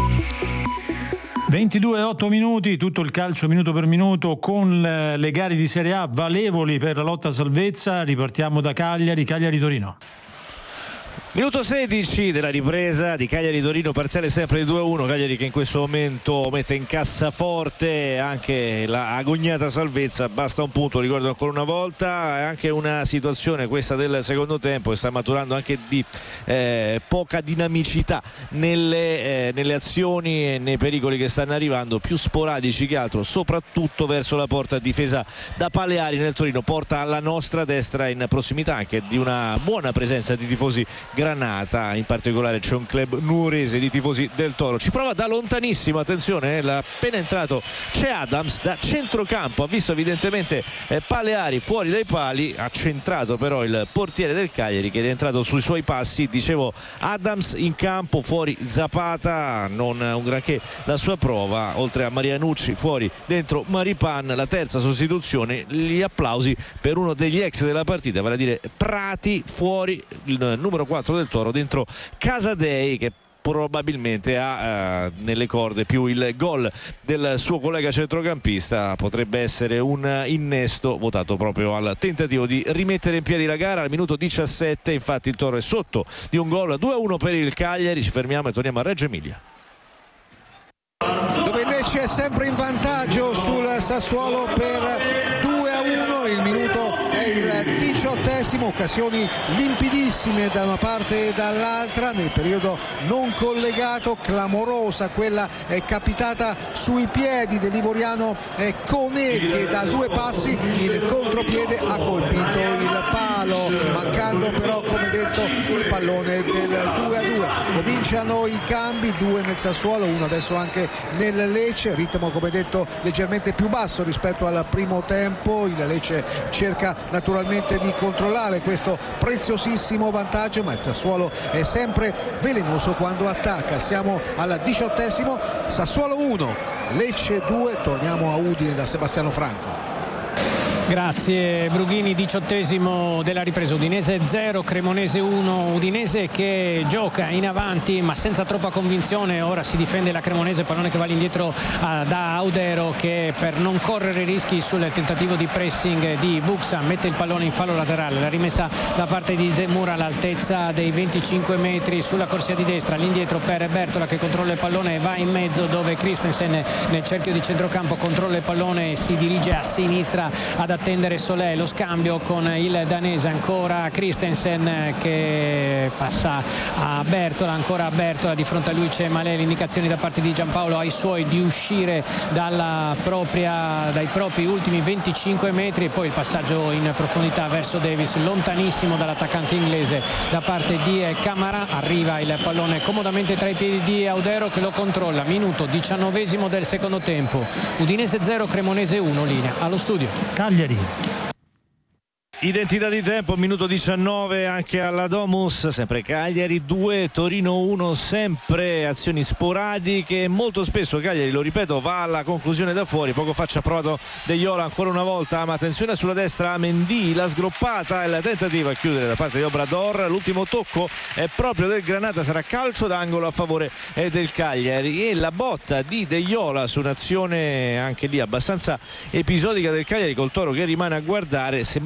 ventidue e otto minuti, tutto il calcio minuto per minuto con le gare di Serie A valevoli per la lotta a salvezza. Ripartiamo da Cagliari, Cagliari-Torino. Minuto sedici della ripresa di Cagliari-Torino, parziale sempre di due a uno. Cagliari che in questo momento mette in cassaforte anche la agognata salvezza, basta un punto, ricordo ancora una volta. È anche una situazione questa del secondo tempo che sta maturando anche di eh, poca dinamicità nelle, eh, nelle azioni e nei pericoli che stanno arrivando, più sporadici che altro, soprattutto verso la porta difesa da Paleari nel Torino, porta alla nostra destra, in prossimità anche di una buona presenza di tifosi Granata. In particolare c'è un club nuorese di tifosi del Toro, ci prova da lontanissimo, attenzione, eh, appena entrato c'è Adams da centrocampo, ha visto evidentemente eh, Paleari fuori dai pali, ha centrato però il portiere del Cagliari che è rientrato sui suoi passi. Dicevo, Adams in campo, fuori Zapata, non un granché la sua prova, oltre a Marianucci fuori, dentro Maripan. La terza sostituzione, gli applausi per uno degli ex della partita, vale a dire Prati, fuori il numero quattro del Toro, dentro Casadei che probabilmente ha eh, nelle corde più il gol del suo collega centrocampista. Potrebbe essere un innesto votato proprio al tentativo di rimettere in piedi la gara. Al minuto diciassette infatti il Toro è sotto di un gol, due a uno per il Cagliari. Ci fermiamo e torniamo a Reggio Emilia, dove il Lecce è sempre in vantaggio sul Sassuolo per due a uno. Il minuto è il diciottesimo, occasioni limpidissime da una parte e dall'altra nel periodo non collegato, clamorosa quella è capitata sui piedi dell'ivoriano Koné che da due passi il contropiede ha colpito il palo, mancando però come detto il pallone del due a due. Cominciano i cambi, due nel Sassuolo, uno adesso anche nel Lecce, ritmo come detto leggermente più basso rispetto al primo tempo. Il Lecce cerca naturalmente di controllare questo preziosissimo vantaggio, ma il Sassuolo è sempre velenoso quando attacca. Siamo al diciottesimo, Sassuolo uno, Lecce due. Torniamo a Udine da Sebastiano Franco. Grazie Brughini, diciottesimo della ripresa, Udinese zero, Cremonese uno. Udinese che gioca in avanti ma senza troppa convinzione, ora si difende la Cremonese, pallone che va all'indietro uh, da Audero che per non correre rischi sul tentativo di pressing di Buxa mette il pallone in fallo laterale, la rimessa da parte di Zemura all'altezza dei venticinque metri sulla corsia di destra, all'indietro per Bertola che controlla il pallone e va in mezzo dove Christensen nel cerchio di centrocampo controlla il pallone e si dirige a sinistra ad attendere Solé, lo scambio con il danese, ancora Christensen che passa a Bertola, ancora a Bertola, di fronte a lui c'è Malè, le indicazioni da parte di Giampaolo ai suoi di uscire dalla propria, dai propri ultimi venticinque metri e poi il passaggio in profondità verso Davis, lontanissimo dall'attaccante inglese da parte di Camara, arriva il pallone comodamente tra i piedi di Audero che lo controlla. Minuto diciannovesimo del secondo tempo, Udinese zero, Cremonese uno, linea allo studio. Cagliari. Identità di tempo, minuto diciannove anche alla Domus, sempre Cagliari due, Torino uno, sempre azioni sporadiche, molto spesso Cagliari, lo ripeto, va alla conclusione da fuori. Poco fa ci ha provato De Iola ancora una volta, ma attenzione sulla destra, Mendy, la sgroppata e la tentativa a chiudere da parte di Obrador. L'ultimo tocco è proprio del Granata, sarà calcio d'angolo a favore del Cagliari, e la botta di De Iola su un'azione anche lì abbastanza episodica del Cagliari col Toro che rimane a guardare, sembrava veramente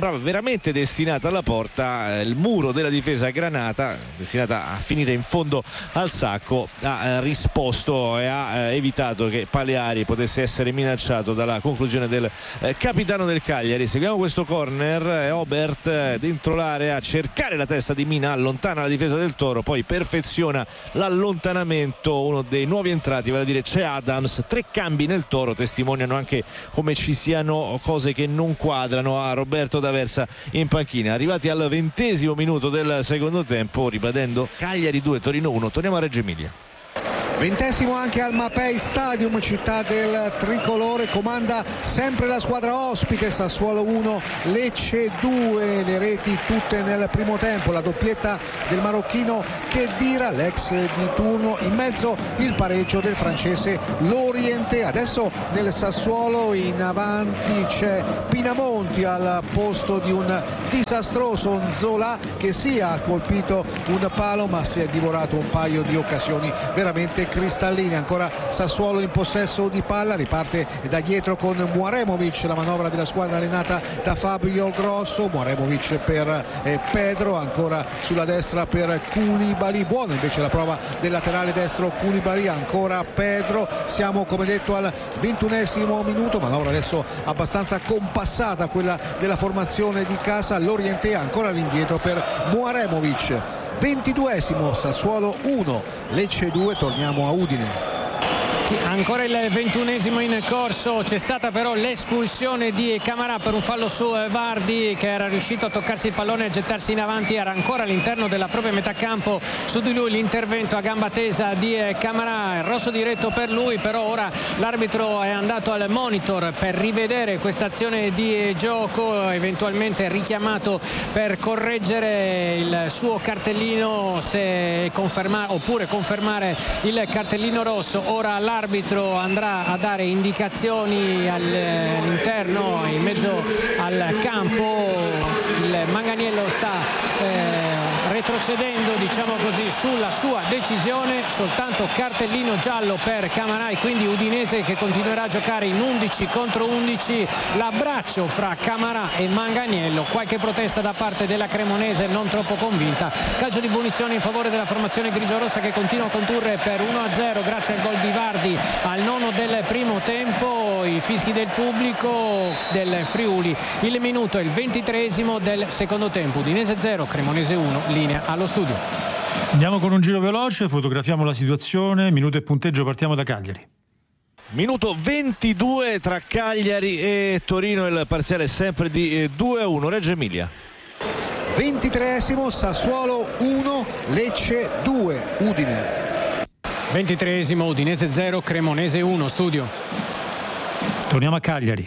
chiaramente destinata alla porta. Il muro della difesa granata, destinata a finire in fondo al sacco, ha risposto e ha evitato che Paleari potesse essere minacciato dalla conclusione del eh, capitano del Cagliari. Seguiamo questo corner, Obert dentro l'area a cercare la testa di Mina, allontana la difesa del Toro, poi perfeziona l'allontanamento uno dei nuovi entrati, vale a dire c'è Adams. Tre cambi nel Toro testimoniano anche come ci siano cose che non quadrano a Roberto D'Aversa in panchina. Arrivati al ventesimo minuto del secondo tempo, ribadendo Cagliari due Torino uno, torniamo a Reggio Emilia. Ventesimo anche al Mapei Stadium, città del tricolore, comanda sempre la squadra ospite. Sassuolo uno, Lecce due, le reti tutte nel primo tempo, la doppietta del marocchino Khedira, l'ex di turno, in mezzo il pareggio del francese Loriente. Adesso nel Sassuolo in avanti c'è Pinamonti al posto di un disastroso Nzola che sì ha colpito un palo ma si è divorato un paio di occasioni veramente cristalline. Ancora Sassuolo in possesso di palla, riparte da dietro con Muaremovic, la manovra della squadra allenata da Fabio Grosso. Muaremovic per eh, Pedro, ancora sulla destra per Koulibaly, buona invece la prova del laterale destro Koulibaly, ancora Pedro. Siamo come detto al ventunesimo minuto, manovra adesso abbastanza compassata quella della formazione di casa. Loriente ancora all'indietro per Muaremovic. Ventiduesimo, Sassuolo uno, Lecce due, torniamo a Udine. Ancora il ventunesimo in corso, c'è stata però l'espulsione di Camarà per un fallo su Vardi che era riuscito a toccarsi il pallone e a gettarsi in avanti, era ancora all'interno della propria metà campo. Su di lui l'intervento a gamba tesa di Camarà, il rosso diretto per lui, però ora l'arbitro è andato al monitor per rivedere questa azione di gioco, eventualmente richiamato per correggere il suo cartellino se confermare oppure confermare il cartellino rosso. Ora l'arbitro andrà a dare indicazioni all'interno, in mezzo al campo. Il Manganiello sta eh, retrocedendo, diciamo così, sulla sua decisione. Soltanto cartellino giallo per Camarà e quindi Udinese che continuerà a giocare in undici contro undici. L'abbraccio fra Camarà e Manganiello, qualche protesta da parte della Cremonese non troppo convinta. Calcio di punizione in favore della formazione grigiorossa che continua a condurre per uno a zero grazie al gol di Vardi al nono del primo tempo. I fischi del pubblico del Friuli. Il minuto è il ventitreesimo del secondo tempo. Udinese zero, Cremonese uno, linea allo studio. Andiamo con un giro veloce, fotografiamo la situazione, minuto e punteggio, partiamo da Cagliari. Minuto ventidue tra Cagliari e Torino, il parziale è sempre di due a uno, Reggio Emilia. Ventitreesimo, Sassuolo uno, Lecce due, Udine. Ventitreesimo, Udinese zero, Cremonese uno, studio. Torniamo a Cagliari,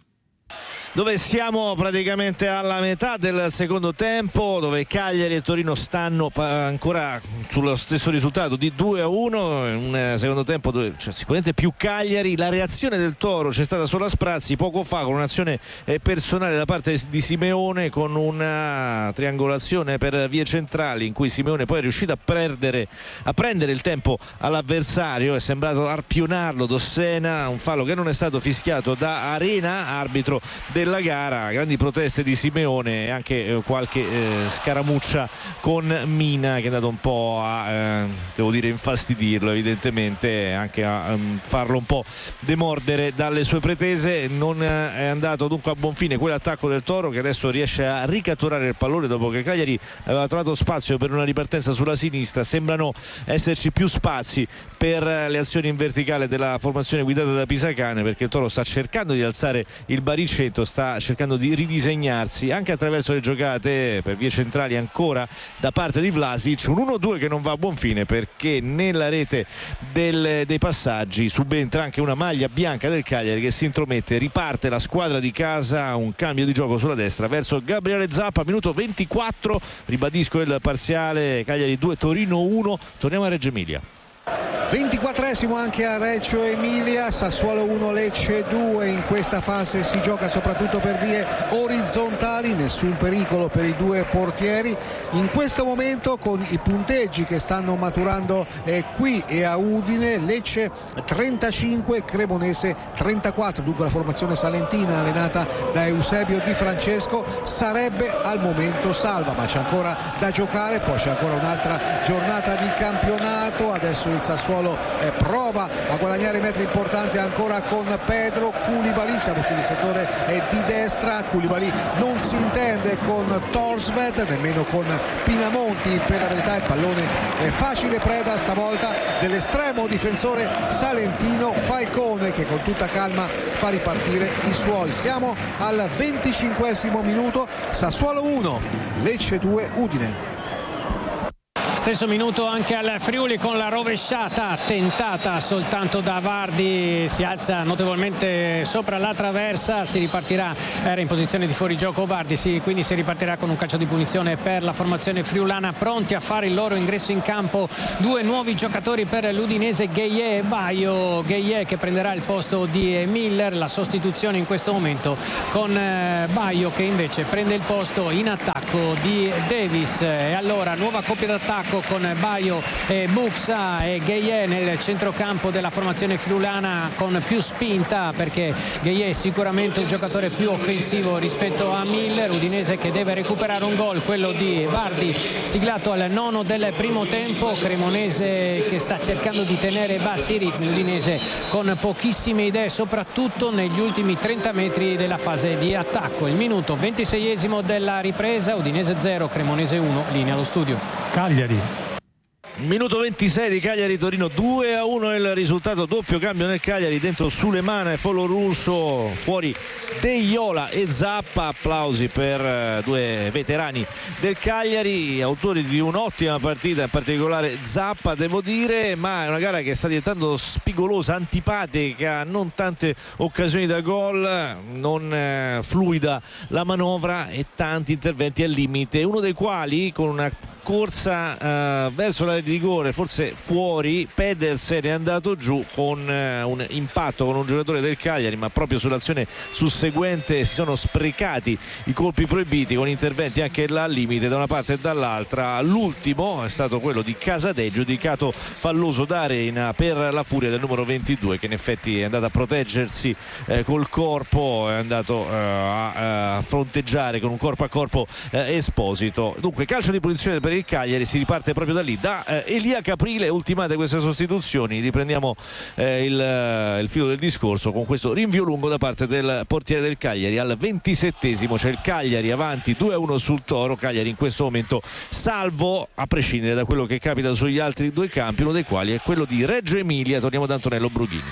dove siamo praticamente alla metà del secondo tempo, dove Cagliari e Torino stanno ancora sullo stesso risultato di due a uno, un secondo tempo dove c'è sicuramente più Cagliari. La reazione del Toro c'è stata solo a sprazzi poco fa con un'azione personale da parte di Simeone, con una triangolazione per vie centrali in cui Simeone poi è riuscito a perdere a prendere il tempo all'avversario, è sembrato arpionarlo Dossena, un fallo che non è stato fischiato da Arena, arbitro del della gara. Grandi proteste di Simeone e anche eh, qualche eh, scaramuccia con Mina che è andato un po' a eh, devo dire infastidirlo, evidentemente anche a um, farlo un po' demordere dalle sue pretese. Non eh, è andato dunque a buon fine quell'attacco del Toro, che adesso riesce a ricatturare il pallone dopo che Cagliari aveva trovato spazio per una ripartenza sulla sinistra. Sembrano esserci più spazi per le azioni in verticale della formazione guidata da Pisacane, perché il Toro sta cercando di alzare il baricentro, sta cercando di ridisegnarsi anche attraverso le giocate per vie centrali ancora da parte di Vlasic. Un uno due che non va a buon fine, perché nella rete del, dei passaggi subentra anche una maglia bianca del Cagliari che si intromette. Riparte la squadra di casa, un cambio di gioco sulla destra verso Gabriele Zappa, minuto ventiquattro, ribadisco il parziale, Cagliari due Torino uno. Torniamo a Reggio Emilia. ventiquattresimo anche a Reggio Emilia, Sassuolo uno Lecce due. In questa fase si gioca soprattutto per vie orizzontali, nessun pericolo per i due portieri. In questo momento, con i punteggi che stanno maturando eh, qui e a Udine, Lecce trentacinque, Cremonese trentaquattro, dunque la formazione salentina allenata da Eusebio Di Francesco sarebbe al momento salva, ma c'è ancora da giocare, poi c'è ancora un'altra giornata di campionato. Adesso il Sassuolo eh, prova a guadagnare metri importanti ancora con Pedro Koulibaly, siamo sul settore eh, di destra. Koulibaly non si intende con Torsved, nemmeno con Pinamonti, per la verità il pallone è facile preda stavolta dell'estremo difensore salentino Falcone, che con tutta calma fa ripartire i suoi. Siamo al venticinquesimo minuto, Sassuolo uno Lecce due Udine. Stesso minuto anche al Friuli con la rovesciata tentata soltanto da Vardi, si alza notevolmente sopra la traversa, si ripartirà, era in posizione di fuorigioco Vardi, sì, quindi si ripartirà con un calcio di punizione per la formazione friulana, pronti a fare il loro ingresso in campo due nuovi giocatori per l'Udinese, Gueye e Baio. Gueye che prenderà il posto di Miller, la sostituzione in questo momento con Baio che invece prende il posto in attacco di Davis. E allora nuova coppia d'attacco con Baio e Buxa e Gueye nel centrocampo della formazione friulana con più spinta, perché Gueye è sicuramente un giocatore più offensivo rispetto a Miller. Udinese che deve recuperare un gol, quello di Vardi, siglato al nono del primo tempo. Cremonese che sta cercando di tenere bassi i ritmi, Udinese con pochissime idee soprattutto negli ultimi trenta metri della fase di attacco. Il minuto ventiseiesimo della ripresa, Udinese zero Cremonese uno, linea allo studio. Cagliari. Minuto ventisei di Cagliari-Torino, due a uno il risultato, doppio cambio nel Cagliari, dentro Sulemana e Folo Russo, fuori Deiola e Zappa. Applausi per due veterani del Cagliari, autori di un'ottima partita, in particolare Zappa devo dire, ma è una gara che sta diventando spigolosa, antipatica, non tante occasioni da gol, non eh, fluida la manovra e tanti interventi al limite, uno dei quali con una corsa eh, verso l'area di rigore, forse fuori, Pedersen è andato giù con eh, un impatto con un giocatore del Cagliari, ma proprio sull'azione susseguente si sono sprecati i colpi proibiti con interventi anche là al limite da una parte e dall'altra. L'ultimo è stato quello di Casadei, giudicato falloso da Arena per la furia del numero ventidue, che in effetti è andato a proteggersi eh, col corpo, è andato eh, a, a fronteggiare con un corpo a corpo eh, Esposito. Dunque calcio di punizione per il Cagliari, si riparte proprio da lì, da eh, Elia Caprile. Ultimate queste sostituzioni, riprendiamo eh, il, il filo del discorso con questo rinvio lungo da parte del portiere del Cagliari. Al ventisettesimo c'è il Cagliari avanti due a uno sul Toro. Cagliari in questo momento salvo, a prescindere da quello che capita sugli altri due campi, uno dei quali è quello di Reggio Emilia. Torniamo da Antonello Brughini.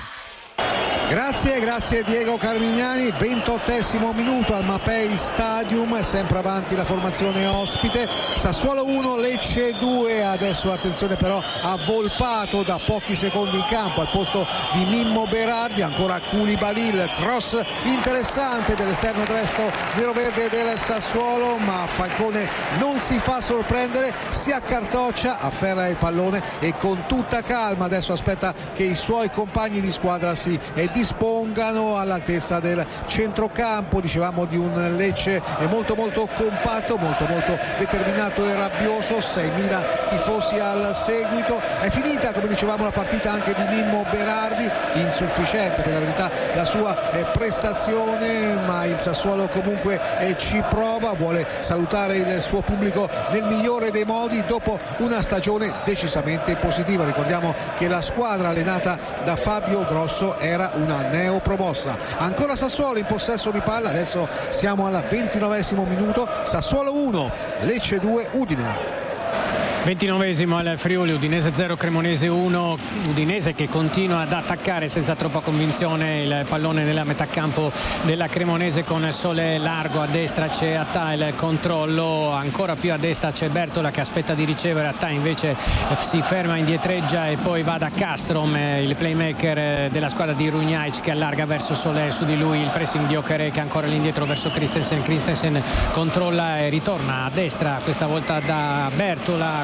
Grazie, grazie Diego Carmignani. ventottesimo minuto al Mapei Stadium, sempre avanti la formazione ospite, Sassuolo uno Lecce due. Adesso attenzione però a Volpato da pochi secondi in campo al posto di Mimmo Berardi, ancora Koulibaly, il cross interessante dell'esterno destro nero-verde del Sassuolo, ma Falcone non si fa sorprendere, si accartoccia, afferra il pallone e con tutta calma adesso aspetta che i suoi compagni di squadra si dispongano all'altezza del centrocampo. Dicevamo di un Lecce molto molto compatto, molto molto determinato e rabbioso, seimila tifosi al seguito. È finita, come dicevamo, la partita anche di Mimmo Berardi, insufficiente per la verità la sua eh, prestazione, ma il Sassuolo comunque eh, ci prova, vuole salutare il suo pubblico nel migliore dei modi dopo una stagione decisamente positiva. Ricordiamo che la squadra allenata da Fabio Grosso era una neopromossa. Ancora Sassuolo in possesso di palla, adesso siamo al ventinovesimo minuto, Sassuolo uno Lecce due Udine. ventinovesimo al Friuli, Udinese zero Cremonese uno. Udinese che continua ad attaccare senza troppa convinzione il pallone nella metà campo della Cremonese con Sole largo, a destra c'è Attà, il controllo ancora più a destra c'è Bertola che aspetta di ricevere, Attà invece si ferma, indietreggia e poi va da Castrom, il playmaker della squadra di Runjaic, che allarga verso Sole, su di lui il pressing di Okereke ancora all'indietro verso Christensen. Christensen controlla e ritorna a destra, questa volta da Bertola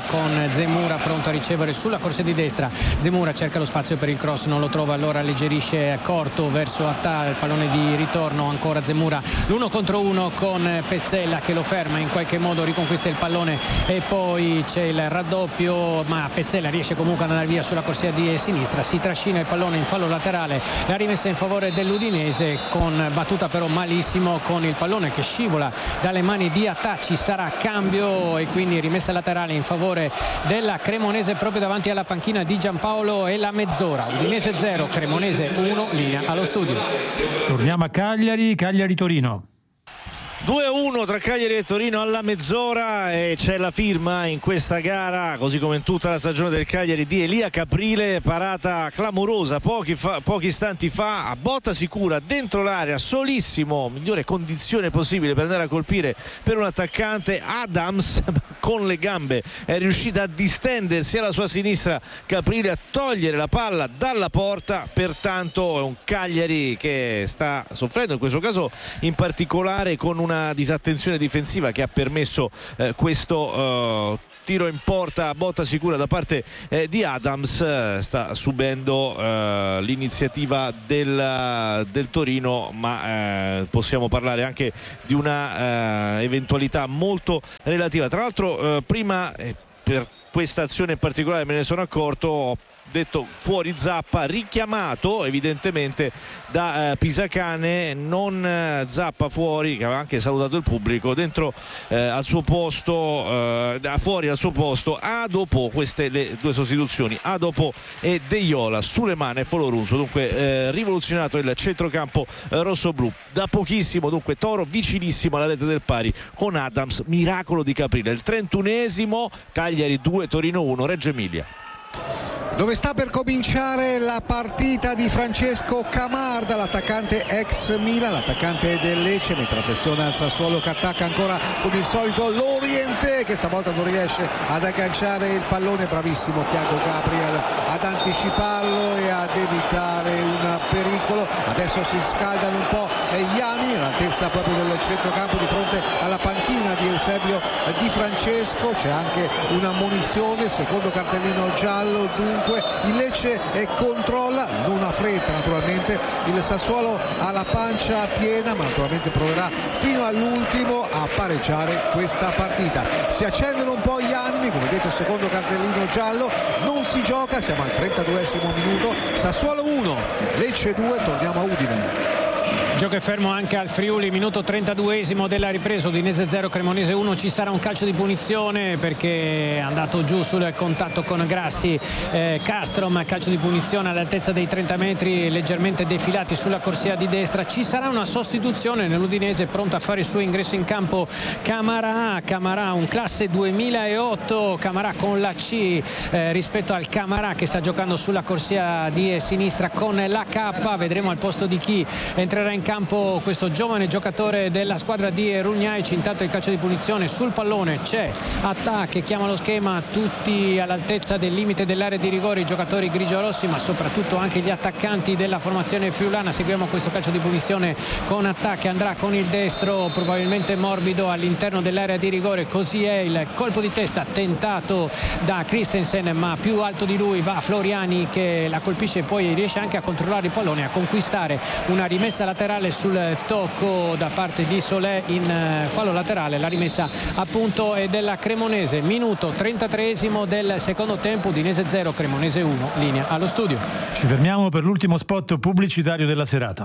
con Zemura pronto a ricevere sulla corsia di destra. Zemura cerca lo spazio per il cross, non lo trova, allora alleggerisce corto verso Attà, il pallone di ritorno, ancora Zemura l'uno contro uno con Pezzella che lo ferma, in qualche modo riconquista il pallone e poi c'è il raddoppio, ma Pezzella riesce comunque ad andare via sulla corsia di sinistra, si trascina il pallone in fallo laterale, la rimessa in favore dell'Udinese con battuta però malissimo, con il pallone che scivola dalle mani di Attà, ci sarà cambio e quindi rimessa laterale in favore della Cremonese proprio davanti alla panchina di Giampaolo e la mezz'ora. Udinese zero, Cremonese uno, linea allo studio. Torniamo a Cagliari, Cagliari-Torino. due a uno tra Cagliari e Torino alla mezz'ora e c'è la firma in questa gara, così come in tutta la stagione del Cagliari, di Elia Caprile. Parata clamorosa pochi, fa, pochi istanti fa, a botta sicura dentro l'area, solissimo, migliore condizione possibile per andare a colpire per un attaccante. Adams con le gambe è riuscita a distendersi alla sua sinistra, Caprile a togliere la palla dalla porta, pertanto è un Cagliari che sta soffrendo in questo caso in particolare con una disattenzione difensiva che ha permesso eh, questo eh, tiro in porta a botta sicura da parte eh, di Adams. Eh, sta subendo eh, l'iniziativa del, del Torino, ma eh, possiamo parlare anche di una eh, eventualità molto relativa. Tra l'altro eh, prima eh, per questa azione in particolare me ne sono accorto, ho detto fuori Zappa, richiamato evidentemente da eh, Pisacane, non eh, Zappa fuori, che aveva anche salutato il pubblico, dentro eh, al suo posto, eh, fuori al suo posto, a dopo queste le due sostituzioni, a dopo e De Iola, Sulemana e Folorunso. Dunque eh, rivoluzionato il centrocampo eh, rossoblù da pochissimo, dunque Toro vicinissimo alla rete del pari con Adams, miracolo di Caprile. Il trentunesimo, Cagliari due, Torino uno, Reggio Emilia. Dove sta per cominciare la partita di Francesco Camarda, l'attaccante ex Milan, l'attaccante del Lecce, mentre la pressione al Sassuolo che attacca ancora con il solito Loriente, che stavolta non riesce ad agganciare il pallone. Bravissimo Thiago Gabriel ad anticiparlo e ad evitare un pericolo. Adesso si scaldano un po' gli animi all'altezza proprio del centrocampo di fronte alla panchina di Eusebio Di Francesco. C'è anche una munizione, secondo cartellino giallo, dunque il Lecce controlla, non ha fretta naturalmente, il Sassuolo ha la pancia piena, ma naturalmente proverà fino all'ultimo a pareggiare questa partita. Si accendono un po' gli animi, come detto secondo cartellino giallo, non si gioca, siamo al trentaduesimo minuto, Sassuolo uno, Lecce due, torniamo a Udine. Gioco è fermo anche al Friuli, minuto trentaduesimo della ripresa, Udinese zero, Cremonese uno. Ci sarà un calcio di punizione perché è andato giù sul contatto con Grassi eh, Castrom, calcio di punizione all'altezza dei trenta metri, leggermente defilati sulla corsia di destra. Ci sarà una sostituzione nell'Udinese, pronto a fare il suo ingresso in campo Camarà, Camarà un classe duemilaotto, Camarà con la C eh, rispetto al Camarà che sta giocando sulla corsia di sinistra con la K. Vedremo al posto di chi entrerà in campo questo giovane giocatore della squadra di Rugnaic. Intanto il calcio di punizione, sul pallone c'è Attà che chiama lo schema, tutti all'altezza del limite dell'area di rigore, i giocatori grigio-rossi ma soprattutto anche gli attaccanti della formazione friulana. Seguiamo questo calcio di punizione con Attà che andrà con il destro probabilmente morbido all'interno dell'area di rigore, così è il colpo di testa tentato da Christensen, ma più alto di lui va Floriani che la colpisce e poi riesce anche a controllare il pallone, a conquistare una rimessa laterale sul tocco da parte di Solé in fallo laterale. La rimessa appunto è della Cremonese. Minuto trentatreesimo del secondo tempo, Udinese zero, Cremonese uno, linea allo studio. Ci fermiamo per l'ultimo spot pubblicitario della serata.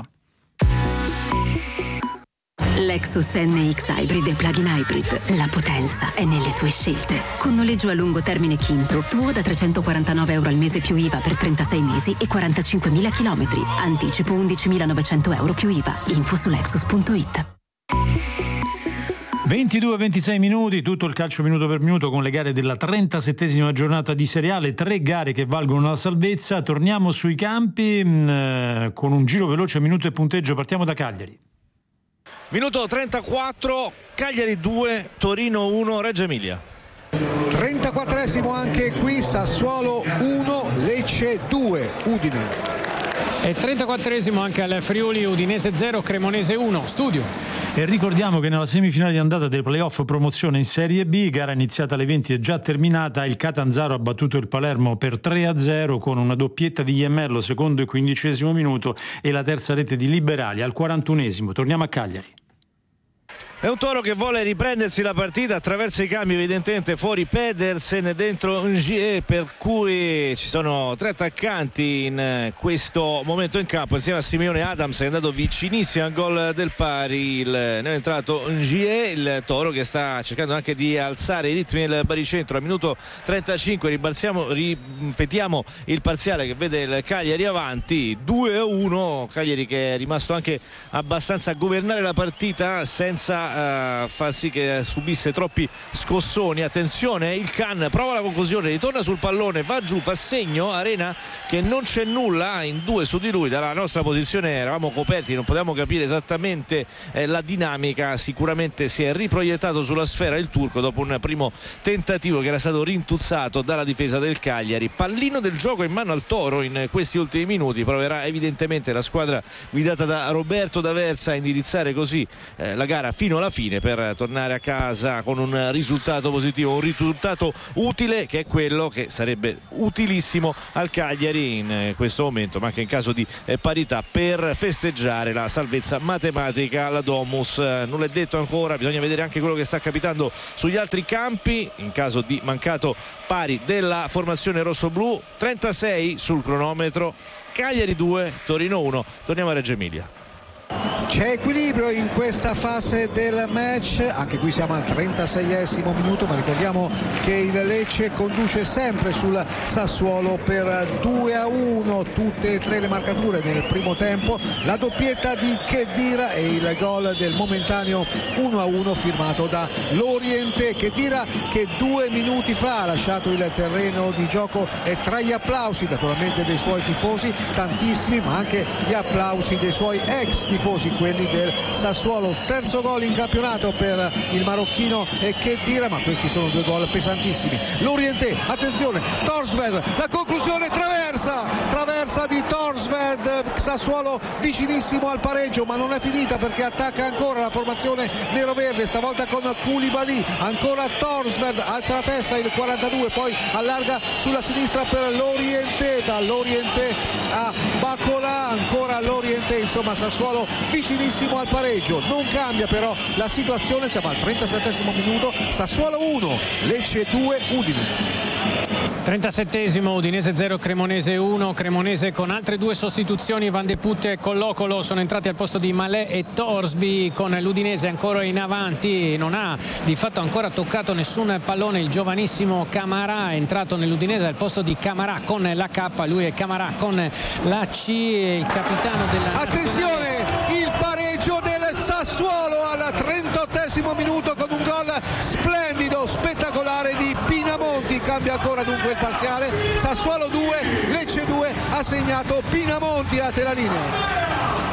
Lexus N X Hybrid e Plug-in Hybrid. La potenza è nelle tue scelte. Con noleggio a lungo termine Kinto, tuo da trecentoquarantanove euro al mese più I V A per trentasei mesi e quarantacinquemila chilometri. Anticipo undicimilanovecento euro più I V A. Info su lexus punto it. ventidue ventisei minuti, tutto il calcio minuto per minuto con le gare della trentasettesima giornata di seriale, tre gare che valgono la salvezza. Torniamo sui campi mh, con un giro veloce, minuto e punteggio. Partiamo da Cagliari. Minuto trentaquattro, Cagliari due, Torino uno, Reggio Emilia. trentaquattresimo anche qui, Sassuolo uno, Lecce due, Udine. E trentaquattresimo anche al Friuli, Udinese zero, Cremonese uno, studio. E ricordiamo che nella semifinale di andata dei playoff promozione in Serie B, gara iniziata alle venti e già terminata, il Catanzaro ha battuto il Palermo per tre a zero con una doppietta di Iemmello, secondo e quindicesimo minuto, e la terza rete di Liberali al quarantunesimo. Torniamo a Cagliari. È un Toro che vuole riprendersi la partita attraverso i cambi, evidentemente fuori Pedersen, dentro Ngier, per cui ci sono tre attaccanti in questo momento in campo insieme a Simeone. Adams è andato vicinissimo al gol del pari, il, ne è entrato Ngier, il Toro che sta cercando anche di alzare i ritmi del baricentro. Al minuto trentacinque ribalziamo, ripetiamo il parziale che vede il Cagliari avanti due a uno, Cagliari che è rimasto anche abbastanza a governare la partita senza Uh, far sì che subisse troppi scossoni. Attenzione, il Can prova la conclusione, ritorna sul pallone, va giù, fa segno Arena che non c'è nulla in due su di lui. Dalla nostra posizione eravamo coperti, non potevamo capire esattamente eh, la dinamica. Sicuramente si è riproiettato sulla sfera il turco dopo un primo tentativo che era stato rintuzzato dalla difesa del Cagliari. Pallino del gioco in mano al Toro in questi ultimi minuti. Proverà evidentemente la squadra guidata da Roberto D'Aversa a indirizzare così eh, la gara fino alla fine per tornare a casa con un risultato positivo, un risultato utile, che è quello che sarebbe utilissimo al Cagliari in questo momento, ma anche in caso di parità, per festeggiare la salvezza matematica alla Domus. Nulla è detto ancora, bisogna vedere anche quello che sta capitando sugli altri campi in caso di mancato pari della formazione rossoblù. trentasei sul cronometro, Cagliari due, Torino uno. Torniamo a Reggio Emilia. C'è equilibrio in questa fase del match, anche qui siamo al trentaseiesimo minuto, ma ricordiamo che il Lecce conduce sempre sul Sassuolo per due a uno, tutte e tre le marcature nel primo tempo, la doppietta di Khedira e il gol del momentaneo uno a uno firmato da Lorientè. Khedira che due minuti fa ha lasciato il terreno di gioco e tra gli applausi naturalmente dei suoi tifosi, tantissimi, ma anche gli applausi dei suoi ex tifosi, quelli del Sassuolo. Terzo gol in campionato per il marocchino e Khedira, ma questi sono due gol pesantissimi. Lorientè, attenzione, Thorstvedt, la conclusione, traversa traversa di Thorstvedt, Sassuolo vicinissimo al pareggio, ma non è finita perché attacca ancora la formazione neroverde, stavolta con Koulibaly, ancora Thorstvedt, alza la testa il quarantadue, poi allarga sulla sinistra per Lorientè, da Lorientè a Bacola, ancora Lorientè, insomma Sassuolo vicinissimo al pareggio. Non cambia però la situazione, siamo al trentasettesimo minuto, Sassuolo uno, Lecce due, Udine. trentasettesimo, Udinese zero, Cremonese uno. Cremonese con altre due sostituzioni, Van de Put e Collocolo sono entrati al posto di Malè e Torsby, con l'Udinese ancora in avanti. Non ha di fatto ancora toccato nessun pallone il giovanissimo Camarà, è entrato nell'Udinese al posto di Camarà con la K, lui è Camarà con la C, il capitano della... Attenzione, il pareggio del Sassuolo al trentottesimo minuto con un gol splendido, spettacolare di Pinamonti. Cambia ancora dunque il parziale, Sassuolo due, Lecce due, ha segnato Pinamonti. A te la linea.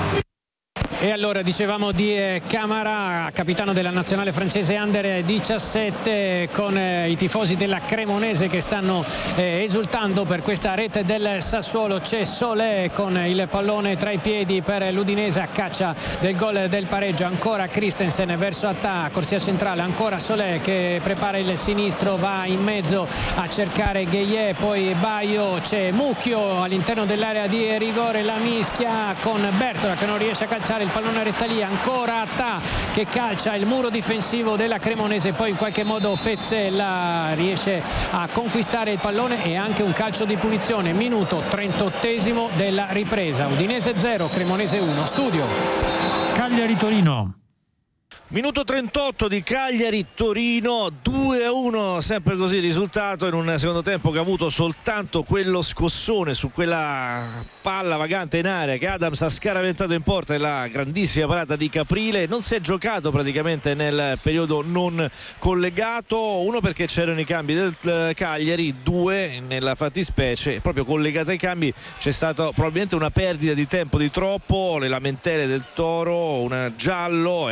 E allora dicevamo di eh, Camarà, capitano della nazionale francese under diciassette, con eh, i tifosi della Cremonese che stanno eh, esultando per questa rete del Sassuolo. C'è Solé con il pallone tra i piedi per l'Udinese a caccia del gol del pareggio, ancora Christensen verso Attà, corsia centrale, ancora Solé che prepara il sinistro, va in mezzo a cercare Gueye, poi Baio, c'è Mucchio all'interno dell'area di rigore, la mischia con Bertola che non riesce a calciare, il pallone resta lì, ancora Attà che calcia il muro difensivo della Cremonese, poi in qualche modo Pezzella riesce a conquistare il pallone e anche un calcio di punizione. Minuto trentottesimo della ripresa, Udinese zero, Cremonese uno. Studio Cagliari-Torino. Minuto trentotto di Cagliari-Torino, due a uno, sempre così il risultato, in un secondo tempo che ha avuto soltanto quello scossone su quella palla vagante in area che Adams ha scaraventato in porta e la grandissima parata di Caprile. Non si è giocato praticamente nel periodo non collegato, uno perché c'erano i cambi del Cagliari, due nella fattispecie proprio collegata ai cambi c'è stata probabilmente una perdita di tempo di troppo, le lamentele del Toro, un giallo e anche una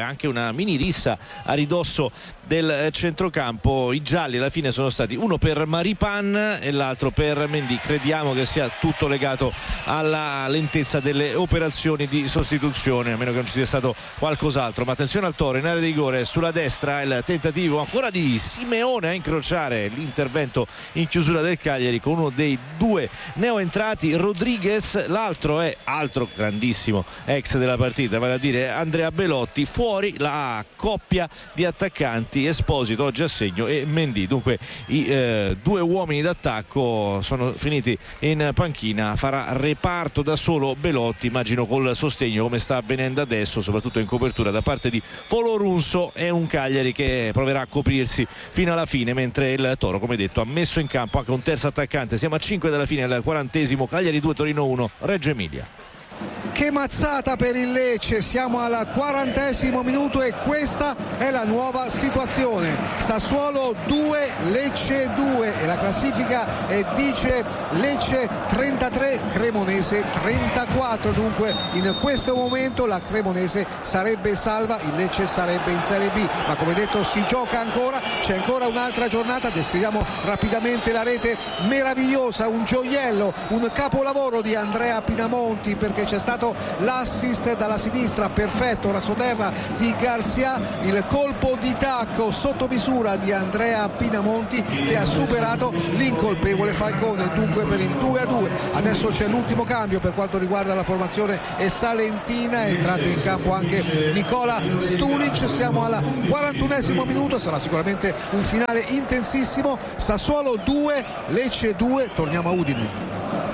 una mini rissa a ridosso del centrocampo. I gialli alla fine sono stati uno per Maripan e l'altro per Mendy. Crediamo che sia tutto legato alla lentezza delle operazioni di sostituzione, a meno che non ci sia stato qualcos'altro. Ma attenzione al Toro in area di rigore, sulla destra il tentativo ancora di Simeone a incrociare l'intervento in chiusura del Cagliari con uno dei due neoentrati, Rodriguez. L'altro è altro grandissimo ex della partita, vale a dire Andrea Belotti. Fuori la coppia di attaccanti Esposito oggi a segno e Mendy. Dunque i eh, due uomini d'attacco sono finiti in panchina. Farà reparto da solo Belotti, immagino col sostegno come sta avvenendo adesso, soprattutto in copertura da parte di Folorunso. È un Cagliari che proverà a coprirsi fino alla fine, mentre il Toro, come detto, ha messo in campo anche un terzo attaccante. Siamo a cinque dalla fine, al quarantesimo. Cagliari due, Torino uno, Reggio Emilia. Che mazzata per il Lecce, siamo al quarantesimo minuto e questa è la nuova situazione. Sassuolo due, Lecce due e la classifica è, dice Lecce trentatré, Cremonese trentaquattro. Dunque in questo momento la Cremonese sarebbe salva, il Lecce sarebbe in Serie B, ma come detto si gioca ancora, c'è ancora un'altra giornata. Descriviamo rapidamente la rete meravigliosa, un gioiello, un capolavoro di Andrea Pinamonti, perché c'è stato l'assist dalla sinistra perfetto, rasoterra di Garcia, il colpo di tacco sotto misura di Andrea Pinamonti che ha superato l'incolpevole Falcone. Dunque per il due a due adesso c'è l'ultimo cambio per quanto riguarda la formazione e Salentina, è entrato in campo anche Nicola Stunic. Siamo al quarantunesimo minuto, sarà sicuramente un finale intensissimo. Sassuolo due, Lecce due. Torniamo a Udine.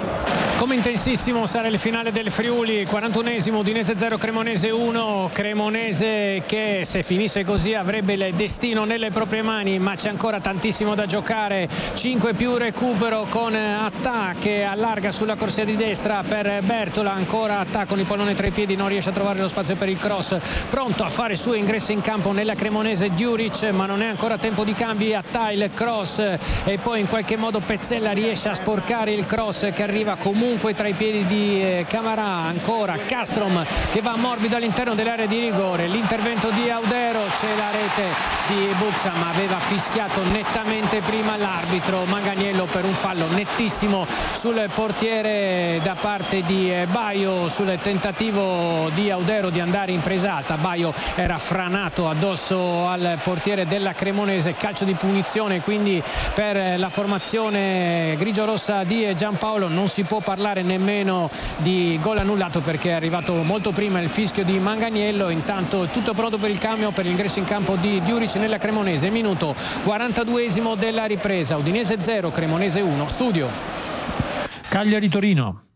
Come intensissimo sarà il finale del Friuli, quarantunesimo, Udinese zero, Cremonese uno. Cremonese che se finisse così avrebbe il destino nelle proprie mani, ma c'è ancora tantissimo da giocare. cinque più recupero con Attà che allarga sulla corsia di destra per Bertola, ancora Attà con il pallone tra i piedi, non riesce a trovare lo spazio per il cross, pronto a fare il suo ingresso in campo nella Cremonese Djuric, ma non è ancora tempo di cambi. Attà il cross e poi in qualche modo Pezzella riesce a sporcare il cross che arriva comunque tra i piedi di Camarà. Ancora Castrom che va morbido all'interno dell'area di rigore, l'intervento di Audero, c'è la rete di Buxa, ma aveva fischiato nettamente prima l'arbitro Manganiello per un fallo nettissimo sul portiere da parte di Baio, sul tentativo di Audero di andare in presata. Baio era franato addosso al portiere della Cremonese, calcio di punizione quindi per la formazione grigio-rossa di Giampaolo. Non si può parlare nemmeno di gol annullato perché è arrivato molto prima il fischio di Manganiello. Intanto tutto pronto per il cambio, per l'ingresso in campo di Djuric nella Cremonese. Minuto quarantaduesimo della ripresa, Udinese zero, Cremonese uno. Studio Cagliari-Torino.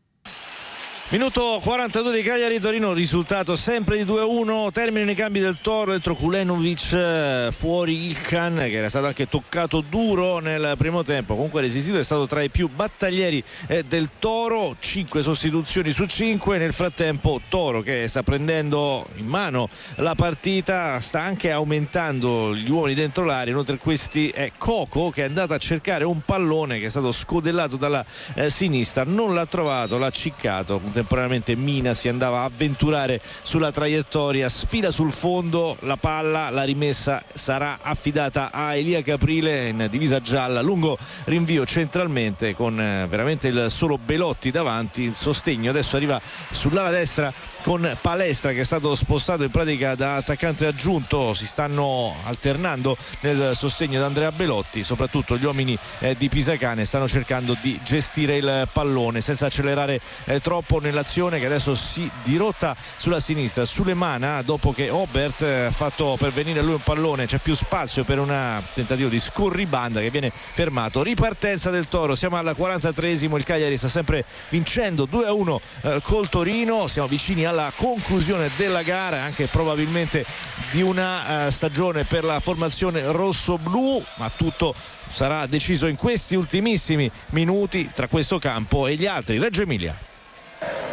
Minuto quarantadue di Cagliari-Torino, risultato sempre di due a uno. Terminano i cambi del Toro, dentro Kulenovic, fuori Ilkan che era stato anche toccato duro nel primo tempo, comunque resistito, è stato tra i più battaglieri eh, del Toro. Cinque sostituzioni su cinque. Nel frattempo Toro che sta prendendo in mano la partita, sta anche aumentando gli uomini dentro l'area. Inoltre a questi è Coco che è andato a cercare un pallone che è stato scodellato dalla eh, sinistra, non l'ha trovato, l'ha ciccato. Contemporaneamente Mina si andava a avventurare sulla traiettoria, sfila sul fondo la palla, la rimessa sarà affidata a Elia Caprile in divisa gialla, lungo rinvio centralmente con eh, veramente il solo Belotti davanti. Il sostegno adesso arriva sull'ala destra con Palestra che è stato spostato in pratica da attaccante aggiunto. Si stanno alternando nel sostegno da Andrea Belotti, soprattutto gli uomini eh, di Pisacane stanno cercando di gestire il pallone senza accelerare eh, troppo nell'azione che adesso si dirotta sulla sinistra. Sulemana, dopo che Obert ha fatto pervenire a lui un pallone, c'è più spazio per un tentativo di scorribanda che viene fermato. Ripartenza del Toro, siamo al quarantatreesimo, il Cagliari sta sempre vincendo due a uno eh, col Torino. Siamo vicini alla conclusione della gara, anche probabilmente di una uh, stagione per la formazione rosso-blu, ma tutto sarà deciso in questi ultimissimi minuti tra questo campo e gli altri. Reggio Emilia.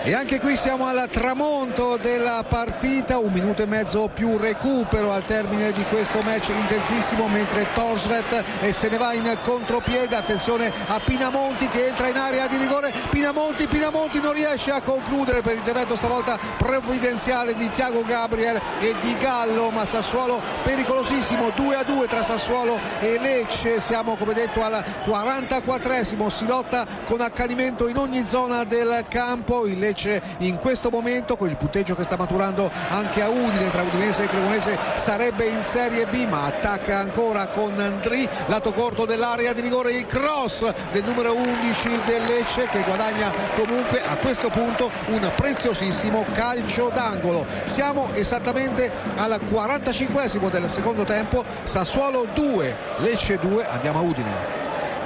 E anche qui siamo al tramonto della partita, un minuto e mezzo più recupero al termine di questo match intensissimo, mentre Thorstvedt se ne va in contropiede. Attenzione a Pinamonti che entra in area di rigore, Pinamonti, Pinamonti non riesce a concludere per intervento stavolta provvidenziale di Thiago Gabriel e di Gallo, ma Sassuolo pericolosissimo, due a due tra Sassuolo e Lecce. Siamo come detto al quarantaquattresimo, si lotta con accanimento in ogni zona del campo. Il Lecce in questo momento, con il punteggio che sta maturando anche a Udine, tra Udinese e Cremonese, sarebbe in Serie B, ma attacca ancora con Ndri, lato corto dell'area di rigore, il cross del numero undici del Lecce che guadagna comunque a questo punto un preziosissimo calcio d'angolo. Siamo esattamente al quarantacinquesimo del secondo tempo, Sassuolo due, Lecce due, andiamo a Udine.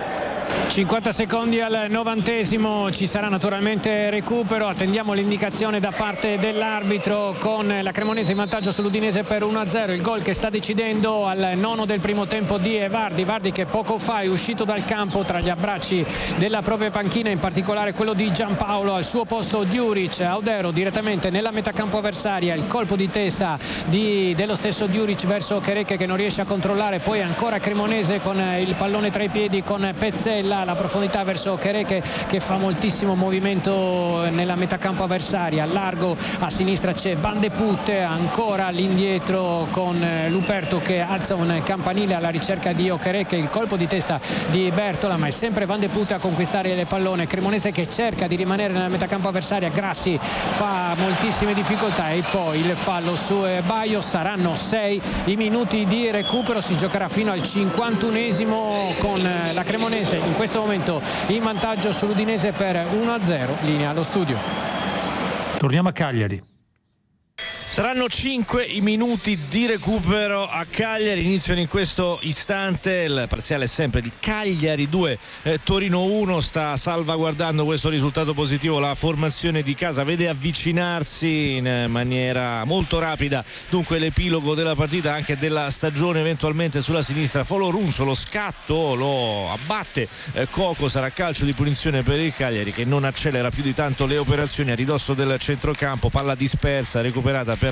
cinquanta secondi al novantesimo, ci sarà naturalmente recupero, attendiamo l'indicazione da parte dell'arbitro con la Cremonese in vantaggio sull'Udinese per uno a zero. Il gol che sta decidendo al nono del primo tempo di Vardi, Vardi che poco fa è uscito dal campo tra gli abbracci della propria panchina, in particolare quello di Giampaolo, al suo posto Djuric. Audero direttamente nella metacampo avversaria, il colpo di testa di, dello stesso Djuric verso Cherecche che non riesce a controllare, poi ancora Cremonese con il pallone tra i piedi con Pezzella, la profondità verso Cherecche che fa moltissimo movimento nella metacampo avversaria. Largo a sinistra c'è Van de Putte, ancora all'indietro con Luperto che alza un campanile alla ricerca di Okereke, il colpo di testa di Bertola, ma è sempre Van de Putte a conquistare il pallone. Cremonese che cerca di rimanere nella metacampo avversaria, Grassi fa moltissime difficoltà e poi il fallo su Baio. Saranno sei i minuti di recupero, si giocherà fino al cinquantunesimo con la Cremonese in questo momento in vantaggio sull'Udinese per uno a zero. Linea allo studio. Torniamo a Cagliari. Saranno cinque i minuti di recupero a Cagliari, iniziano in questo istante, il parziale è sempre di Cagliari due, eh, Torino uno. Sta salvaguardando questo risultato positivo la formazione di casa, vede avvicinarsi in maniera molto rapida dunque l'epilogo della partita, anche della stagione, eventualmente sulla sinistra Folorunso, lo scatto lo abbatte eh, Coco, sarà calcio di punizione per il Cagliari che non accelera più di tanto le operazioni a ridosso del centrocampo, palla dispersa recuperata per